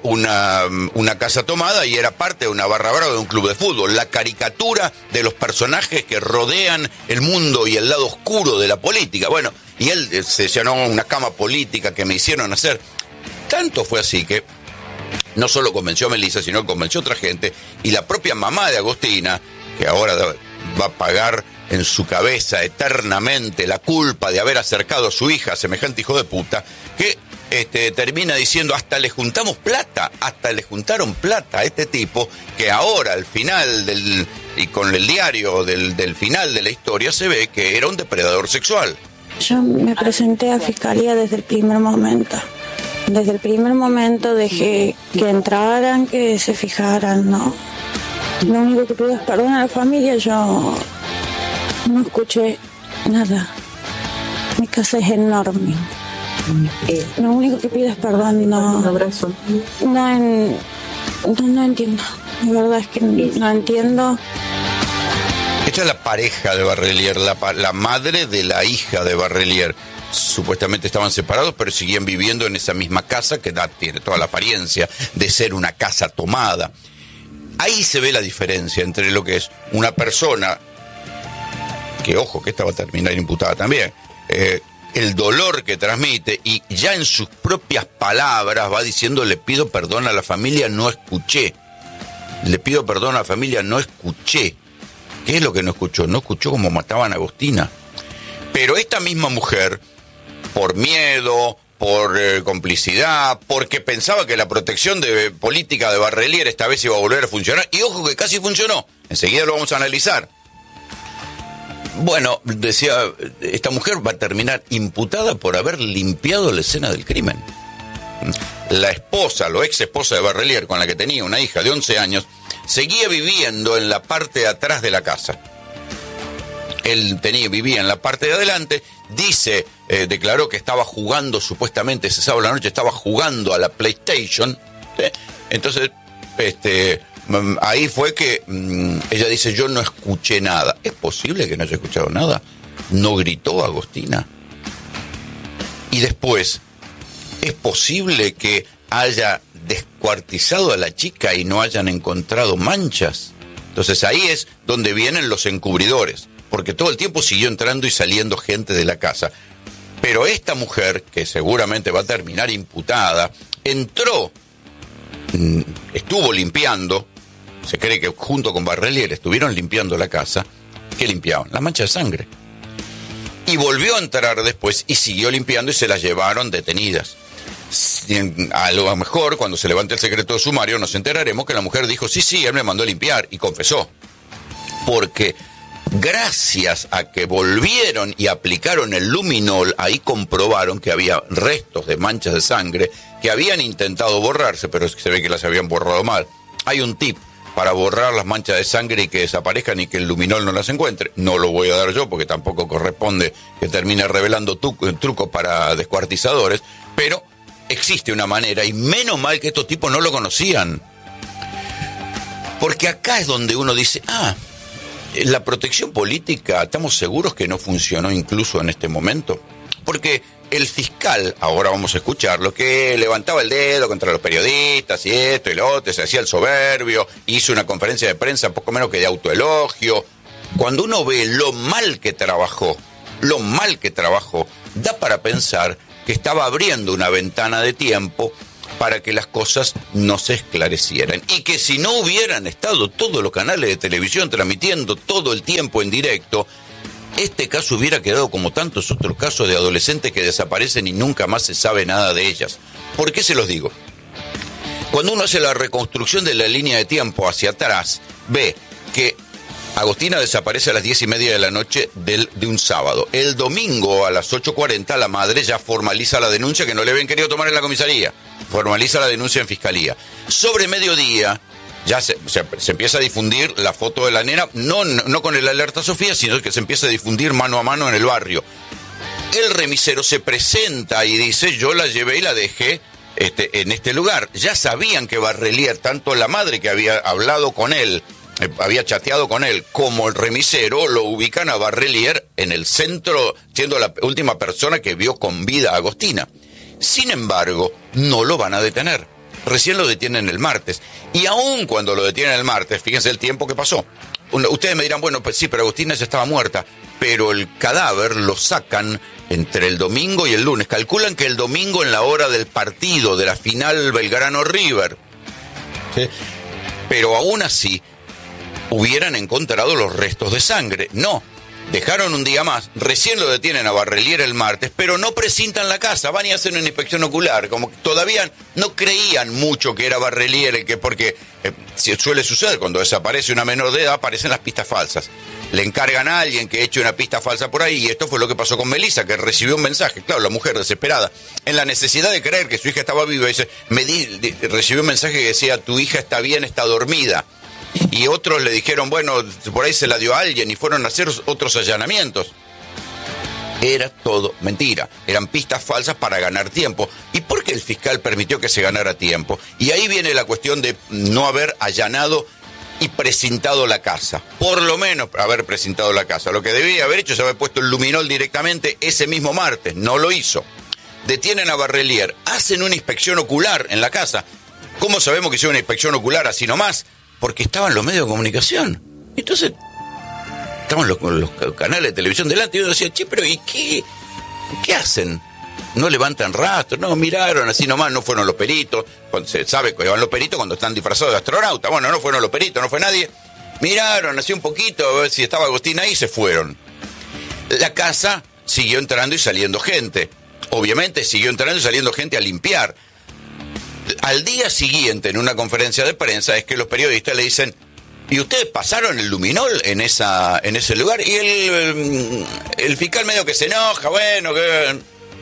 G: una casa tomada y era parte de una barra brava de un club de fútbol. La caricatura de los personajes que rodean el mundo y el lado oscuro de la política. Bueno, y él se llenó una cama política que me hicieron hacer. Tanto fue así que no solo convenció a Melissa, sino que convenció a otra gente, y la propia mamá de Agostina, que ahora va a pagar en su cabeza eternamente la culpa de haber acercado a su hija a semejante hijo de puta, que termina diciendo, hasta le juntaron plata a este tipo, que ahora al final y con el diario del final de la historia se ve que era un depredador sexual.
I: Yo me presenté a Fiscalía desde el primer momento. Desde el primer momento dejé que entraran, que se fijaran, ¿no? Lo único que pido es perdón a la familia, yo no escuché nada. Mi casa es enorme. Lo único que pido es perdón, no entiendo. La verdad es que no entiendo.
G: Esta es la pareja de Barrelier, la madre de la hija de Barrelier. Supuestamente estaban separados, pero seguían viviendo en esa misma casa que tiene toda la apariencia de ser una casa tomada. Ahí se ve la diferencia entre lo que es una persona, que ojo, que esta va a terminar imputada también, el dolor que transmite, y ya en sus propias palabras va diciendo, le pido perdón a la familia, no escuché. Le pido perdón a la familia, no escuché. ¿Qué es lo que no escuchó? No escuchó cómo mataban a Agostina. Pero esta misma mujer, por miedo, por complicidad, porque pensaba que la protección política de Barrelier esta vez iba a volver a funcionar, y ojo que casi funcionó, enseguida lo vamos a analizar. Bueno, decía, esta mujer va a terminar imputada por haber limpiado la escena del crimen. La esposa, la ex esposa de Barrelier, con la que tenía una hija de 11 años, seguía viviendo en la parte de atrás de la casa. Él vivía en la parte de adelante, declaró que estaba jugando, supuestamente ese sábado a la noche estaba jugando a la PlayStation, ¿sí? Entonces, ahí fue que ella dice, yo no escuché nada. ¿Es posible que no haya escuchado nada? ¿No gritó Agostina? Y después, ¿es posible que haya descuartizado a la chica y no hayan encontrado manchas? Entonces ahí es donde vienen los encubridores, porque todo el tiempo siguió entrando y saliendo gente de la casa. Pero esta mujer, que seguramente va a terminar imputada, estuvo limpiando, se cree que junto con Barrelier estuvieron limpiando la casa. ¿Qué limpiaban? La mancha de sangre. Y volvió a entrar después y siguió limpiando y se las llevaron detenidas. A lo mejor, cuando se levante el secreto de sumario, nos enteraremos que la mujer dijo, sí, él me mandó a limpiar, y confesó. Porque Gracias a que volvieron y aplicaron el luminol, ahí comprobaron que había restos de manchas de sangre que habían intentado borrarse, pero se ve que las habían borrado mal. Hay un tip para borrar las manchas de sangre y que desaparezcan y que el luminol no las encuentre. No lo voy a dar yo porque tampoco corresponde que termine revelando trucos para descuartizadores, pero existe una manera y menos mal que estos tipos no lo conocían. Porque acá es donde uno dice, la protección política, ¿estamos seguros que no funcionó incluso en este momento? Porque el fiscal, ahora vamos a escucharlo, que levantaba el dedo contra los periodistas y esto y lo otro, se hacía el soberbio, hizo una conferencia de prensa poco menos que de autoelogio. Cuando uno ve lo mal que trabajó, da para pensar que estaba abriendo una ventana de tiempo para que las cosas no se esclarecieran. Y que si no hubieran estado todos los canales de televisión transmitiendo todo el tiempo en directo, este caso hubiera quedado como tantos otros casos de adolescentes que desaparecen y nunca más se sabe nada de ellas. ¿Por qué se los digo? Cuando uno hace la reconstrucción de la línea de tiempo hacia atrás, ve que Agostina desaparece a las 10:30 de la noche de un sábado. El domingo a las 8:40 la madre ya formaliza la denuncia que no le habían querido tomar en la comisaría. Formaliza la denuncia en fiscalía. Sobre mediodía ya se empieza a difundir la foto de la nena, no con el alerta Sofía, sino que se empieza a difundir mano a mano en el barrio. El remisero se presenta y dice, yo la llevé y la dejé en este lugar. Ya sabían que Barrelier, tanto la madre que había hablado con él, había chateado con él, como el remisero, lo ubican a Barrelier en el centro, siendo la última persona que vio con vida a Agostina. Sin embargo, no lo van a detener. Recién lo detienen el martes. Y aún cuando lo detienen el martes, fíjense el tiempo que pasó. Ustedes me dirán, bueno, pues sí, pero Agostina ya estaba muerta. Pero el cadáver lo sacan entre el domingo y el lunes. Calculan que el domingo en la hora del partido, de la final Belgrano-River. ¿Sí? Pero aún así, hubieran encontrado los restos de sangre. No. Dejaron un día más, recién lo detienen a Barrelier el martes, pero no precintan la casa, van y hacen una inspección ocular, como que todavía no creían mucho que era Barrelier, porque suele suceder, cuando desaparece una menor de edad, aparecen las pistas falsas. Le encargan a alguien que eche una pista falsa por ahí, y esto fue lo que pasó con Melissa, que recibió un mensaje, claro, la mujer desesperada, en la necesidad de creer que su hija estaba viva, dice, recibió un mensaje que decía, tu hija está bien, está dormida. Y otros le dijeron, bueno, por ahí se la dio a alguien y fueron a hacer otros allanamientos. Era todo mentira, eran pistas falsas para ganar tiempo. ¿Y por qué el fiscal permitió que se ganara tiempo? Y ahí viene la cuestión de no haber allanado y precintado la casa. Por lo menos haber precintado la casa. Lo que debía haber hecho es haber puesto el luminol directamente ese mismo martes, no lo hizo. Detienen a Barrelier, hacen una inspección ocular en la casa. ¿Cómo sabemos que hicieron una inspección ocular así nomás? Porque estaban los medios de comunicación. Entonces, estaban los canales de televisión delante y uno decía, che, pero ¿y qué hacen? No levantan rastro, no, miraron así nomás, no fueron los peritos. Se sabe que van los peritos cuando están disfrazados de astronauta. Bueno, no fueron los peritos, no fue nadie. Miraron así un poquito a ver si estaba Agostina ahí y se fueron. La casa siguió entrando y saliendo gente. Obviamente siguió entrando y saliendo gente a limpiar. Al día siguiente, en una conferencia de prensa, es que los periodistas le dicen, ¿y ustedes pasaron el luminol en ese lugar? Y el fiscal medio que se enoja, bueno, que...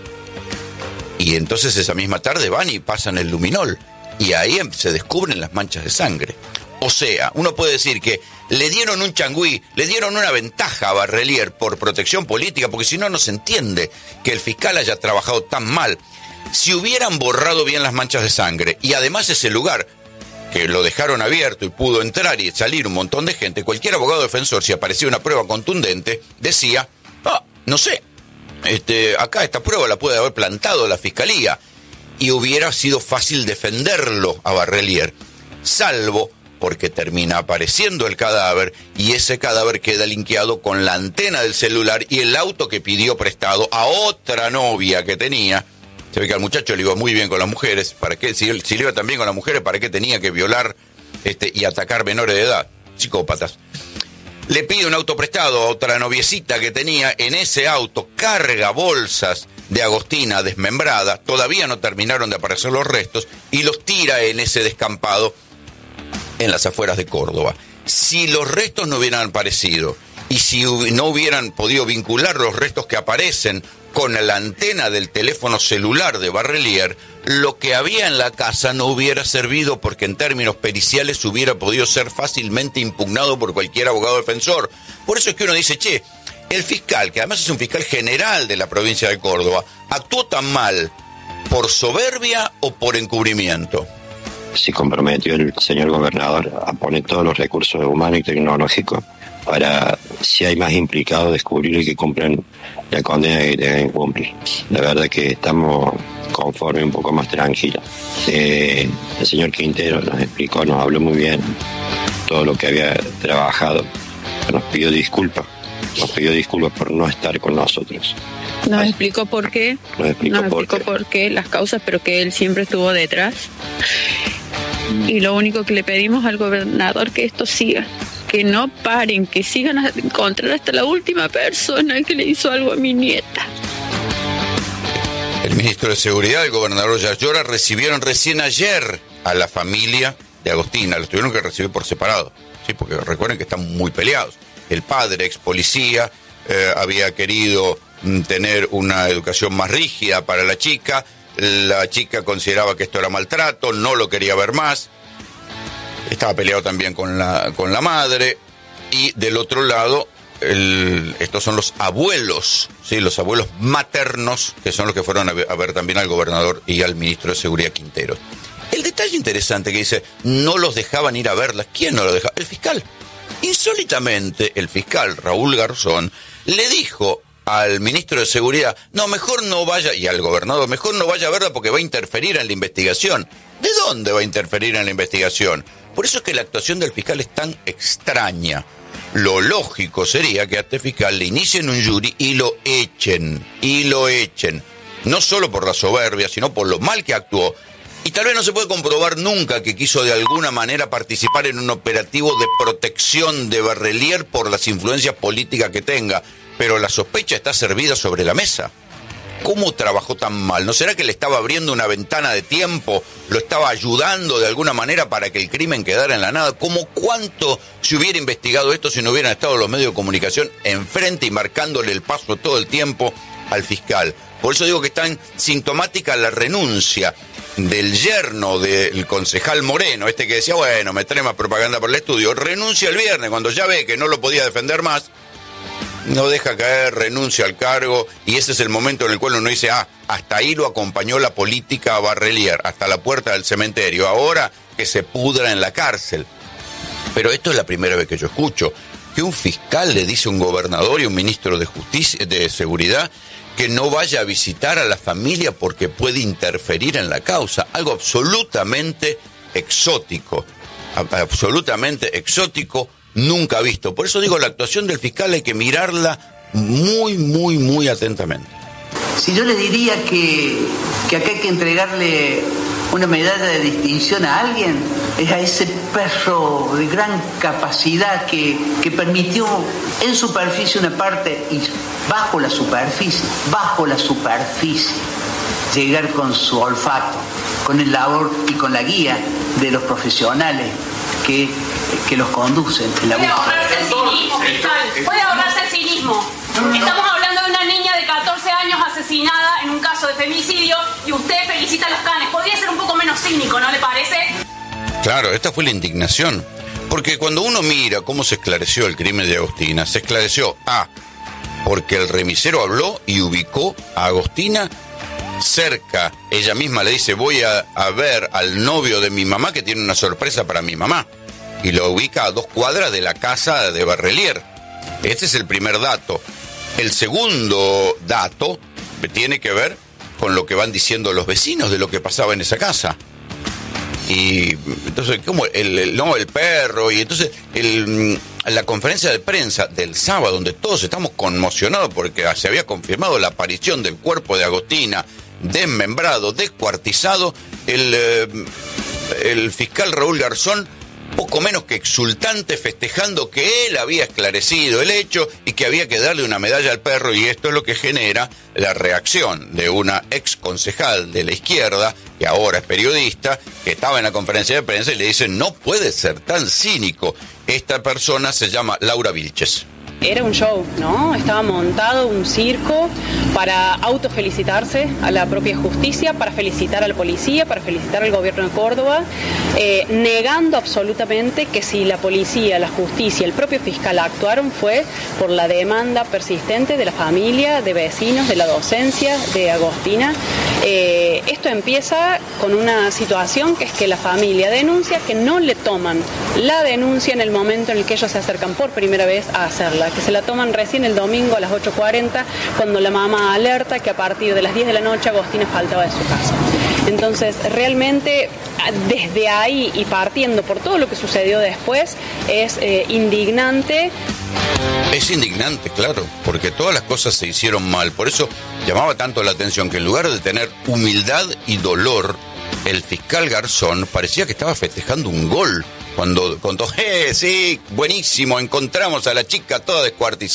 G: Y entonces esa misma tarde van y pasan el luminol. Y ahí se descubren las manchas de sangre. O sea, uno puede decir que le dieron un changüí, le dieron una ventaja a Barrelier por protección política, porque si no, no se entiende que el fiscal haya trabajado tan mal. Si hubieran borrado bien las manchas de sangre, y además ese lugar, que lo dejaron abierto y pudo entrar y salir un montón de gente, cualquier abogado defensor, si aparecía una prueba contundente, decía, no sé, acá esta prueba la puede haber plantado la fiscalía, y hubiera sido fácil defenderlo a Barrelier, salvo porque termina apareciendo el cadáver, y ese cadáver queda linkeado con la antena del celular y el auto que pidió prestado a otra novia que tenía. Se ve que al muchacho le iba muy bien con las mujeres. ¿Para qué? Si le iba tan bien con las mujeres, ¿para qué tenía que violar y atacar menores de edad? Psicópatas. Le pide un auto prestado a otra noviecita que tenía. En ese auto carga bolsas de Agostina desmembrada. Todavía no terminaron de aparecer los restos. Y los tira en ese descampado en las afueras de Córdoba. Si los restos no hubieran aparecido y si no hubieran podido vincular los restos que aparecen con la antena del teléfono celular de Barrelier, lo que había en la casa no hubiera servido porque en términos periciales hubiera podido ser fácilmente impugnado por cualquier abogado defensor. Por eso es que uno dice, che, el fiscal, que además es un fiscal general de la provincia de Córdoba, ¿actuó tan mal por soberbia o por encubrimiento?
J: Se comprometió el señor gobernador a poner todos los recursos humanos y tecnológicos para, si hay más implicados, descubrir y que cumplan la condena que tengan que cumplir. La verdad que estamos conformes, un poco más tranquilos. El señor Quintero nos explicó, nos habló muy bien todo lo que había trabajado. Nos pidió disculpas por no estar con nosotros.
K: Nos explicó por qué. Nos explicó por qué, las causas, pero que él siempre estuvo detrás. Y lo único que le pedimos al gobernador que esto siga, que no paren, que sigan a encontrar hasta la última persona que le hizo algo a mi nieta.
G: El ministro de Seguridad, el gobernador Yayora, recibieron recién ayer a la familia de Agostina. Los tuvieron que recibir por separado, sí, porque recuerden que están muy peleados. El padre, ex policía, había querido tener una educación más rígida para la chica consideraba que esto era maltrato, no lo quería ver más, estaba peleado también con la madre, y del otro lado, estos son los abuelos, ¿sí? Los abuelos maternos, que son los que fueron a ver también al gobernador y al ministro de Seguridad Quintero. El detalle interesante que dice, no los dejaban ir a verlas. ¿Quién no los dejaba? El fiscal. Insólitamente, el fiscal Raúl Garzón le dijo al ministro de Seguridad, no, mejor no vaya, y al gobernador, mejor no vaya a verla porque va a interferir en la investigación. ¿De dónde va a interferir en la investigación? Por eso es que la actuación del fiscal es tan extraña. Lo lógico sería que a este fiscal le inicien un jury y lo echen. No solo por la soberbia, sino por lo mal que actuó. Y tal vez no se puede comprobar nunca que quiso de alguna manera participar en un operativo de protección de Barrelier por las influencias políticas que tenga. Pero la sospecha está servida sobre la mesa. ¿Cómo trabajó tan mal? ¿No será que le estaba abriendo una ventana de tiempo? ¿Lo estaba ayudando de alguna manera para que el crimen quedara en la nada? ¿Cómo cuánto se hubiera investigado esto si no hubieran estado los medios de comunicación enfrente y marcándole el paso todo el tiempo al fiscal? Por eso digo que es tan sintomática la renuncia del yerno del concejal Moreno, que decía, bueno, me trae más propaganda por el estudio, renuncia el viernes cuando ya ve que no lo podía defender más. No deja caer, renuncia al cargo, y ese es el momento en el cual uno dice, hasta ahí lo acompañó la política a Barrelier, hasta la puerta del cementerio, ahora que se pudra en la cárcel. Pero esto es la primera vez que yo escucho que un fiscal le dice a un gobernador y un ministro de Justicia, de Seguridad, que no vaya a visitar a la familia porque puede interferir en la causa. Algo absolutamente exótico, nunca visto. Por eso digo, la actuación del fiscal hay que mirarla muy atentamente.
L: Si yo le diría que acá hay que entregarle una medalla de distinción a alguien, es a ese perro de gran capacidad que permitió en superficie una parte y bajo la superficie, llegar con su olfato, con el labor y con la guía de los profesionales que los conducen en la búsqueda.
M: Puede ahorrarse el cinismo, fiscal. Puede ahorrarse el cinismo. Estamos hablando de una niña de 14 años asesinada en un caso de femicidio y usted felicita a los canes. Podría ser un poco menos cínico, ¿no le parece?
G: Claro, esta fue la indignación. Porque cuando uno mira cómo se esclareció el crimen de Agostina, se esclareció, porque el remisero habló y ubicó a Agostina cerca. Ella misma le dice, voy a ver al novio de mi mamá que tiene una sorpresa para mi mamá. Y lo ubica a 2 cuadras de la casa de Barrelier. Este es el primer dato. El segundo dato tiene que ver con lo que van diciendo los vecinos de lo que pasaba en esa casa. Y entonces, ¿cómo? El perro. Y entonces, la conferencia de prensa del sábado, donde todos estamos conmocionados porque se había confirmado la aparición del cuerpo de Agostina, desmembrado, descuartizado, el fiscal Raúl Garzón, poco menos que exultante, festejando que él había esclarecido el hecho y que había que darle una medalla al perro, y esto es lo que genera la reacción de una ex concejal de la izquierda, que ahora es periodista, que estaba en la conferencia de prensa y le dicen, no puede ser tan cínico. Esta persona se llama Laura Vilches.
N: era un show, ¿no? Estaba montado un circo para autofelicitarse a la propia justicia, para felicitar a la policía, para felicitar al gobierno de Córdoba, negando absolutamente que si la policía, la justicia, el propio fiscal actuaron fue por la demanda persistente de la familia, de vecinos, de la docencia, de Agostina. Esto empieza con una situación que es que la familia denuncia que no le toman la denuncia en el momento en el que ellos se acercan por primera vez a hacerla, que se la toman recién el domingo a las 8:40, cuando la mamá alerta que a partir de las 10 de la noche Agostina faltaba de su casa. Entonces, realmente, desde ahí y partiendo por todo lo que sucedió después, es indignante.
G: Es indignante, claro, porque todas las cosas se hicieron mal. Por eso llamaba tanto la atención que en lugar de tener humildad y dolor, el fiscal Garzón parecía que estaba festejando un gol cuando contó, sí, buenísimo, encontramos a la chica toda descuartizada.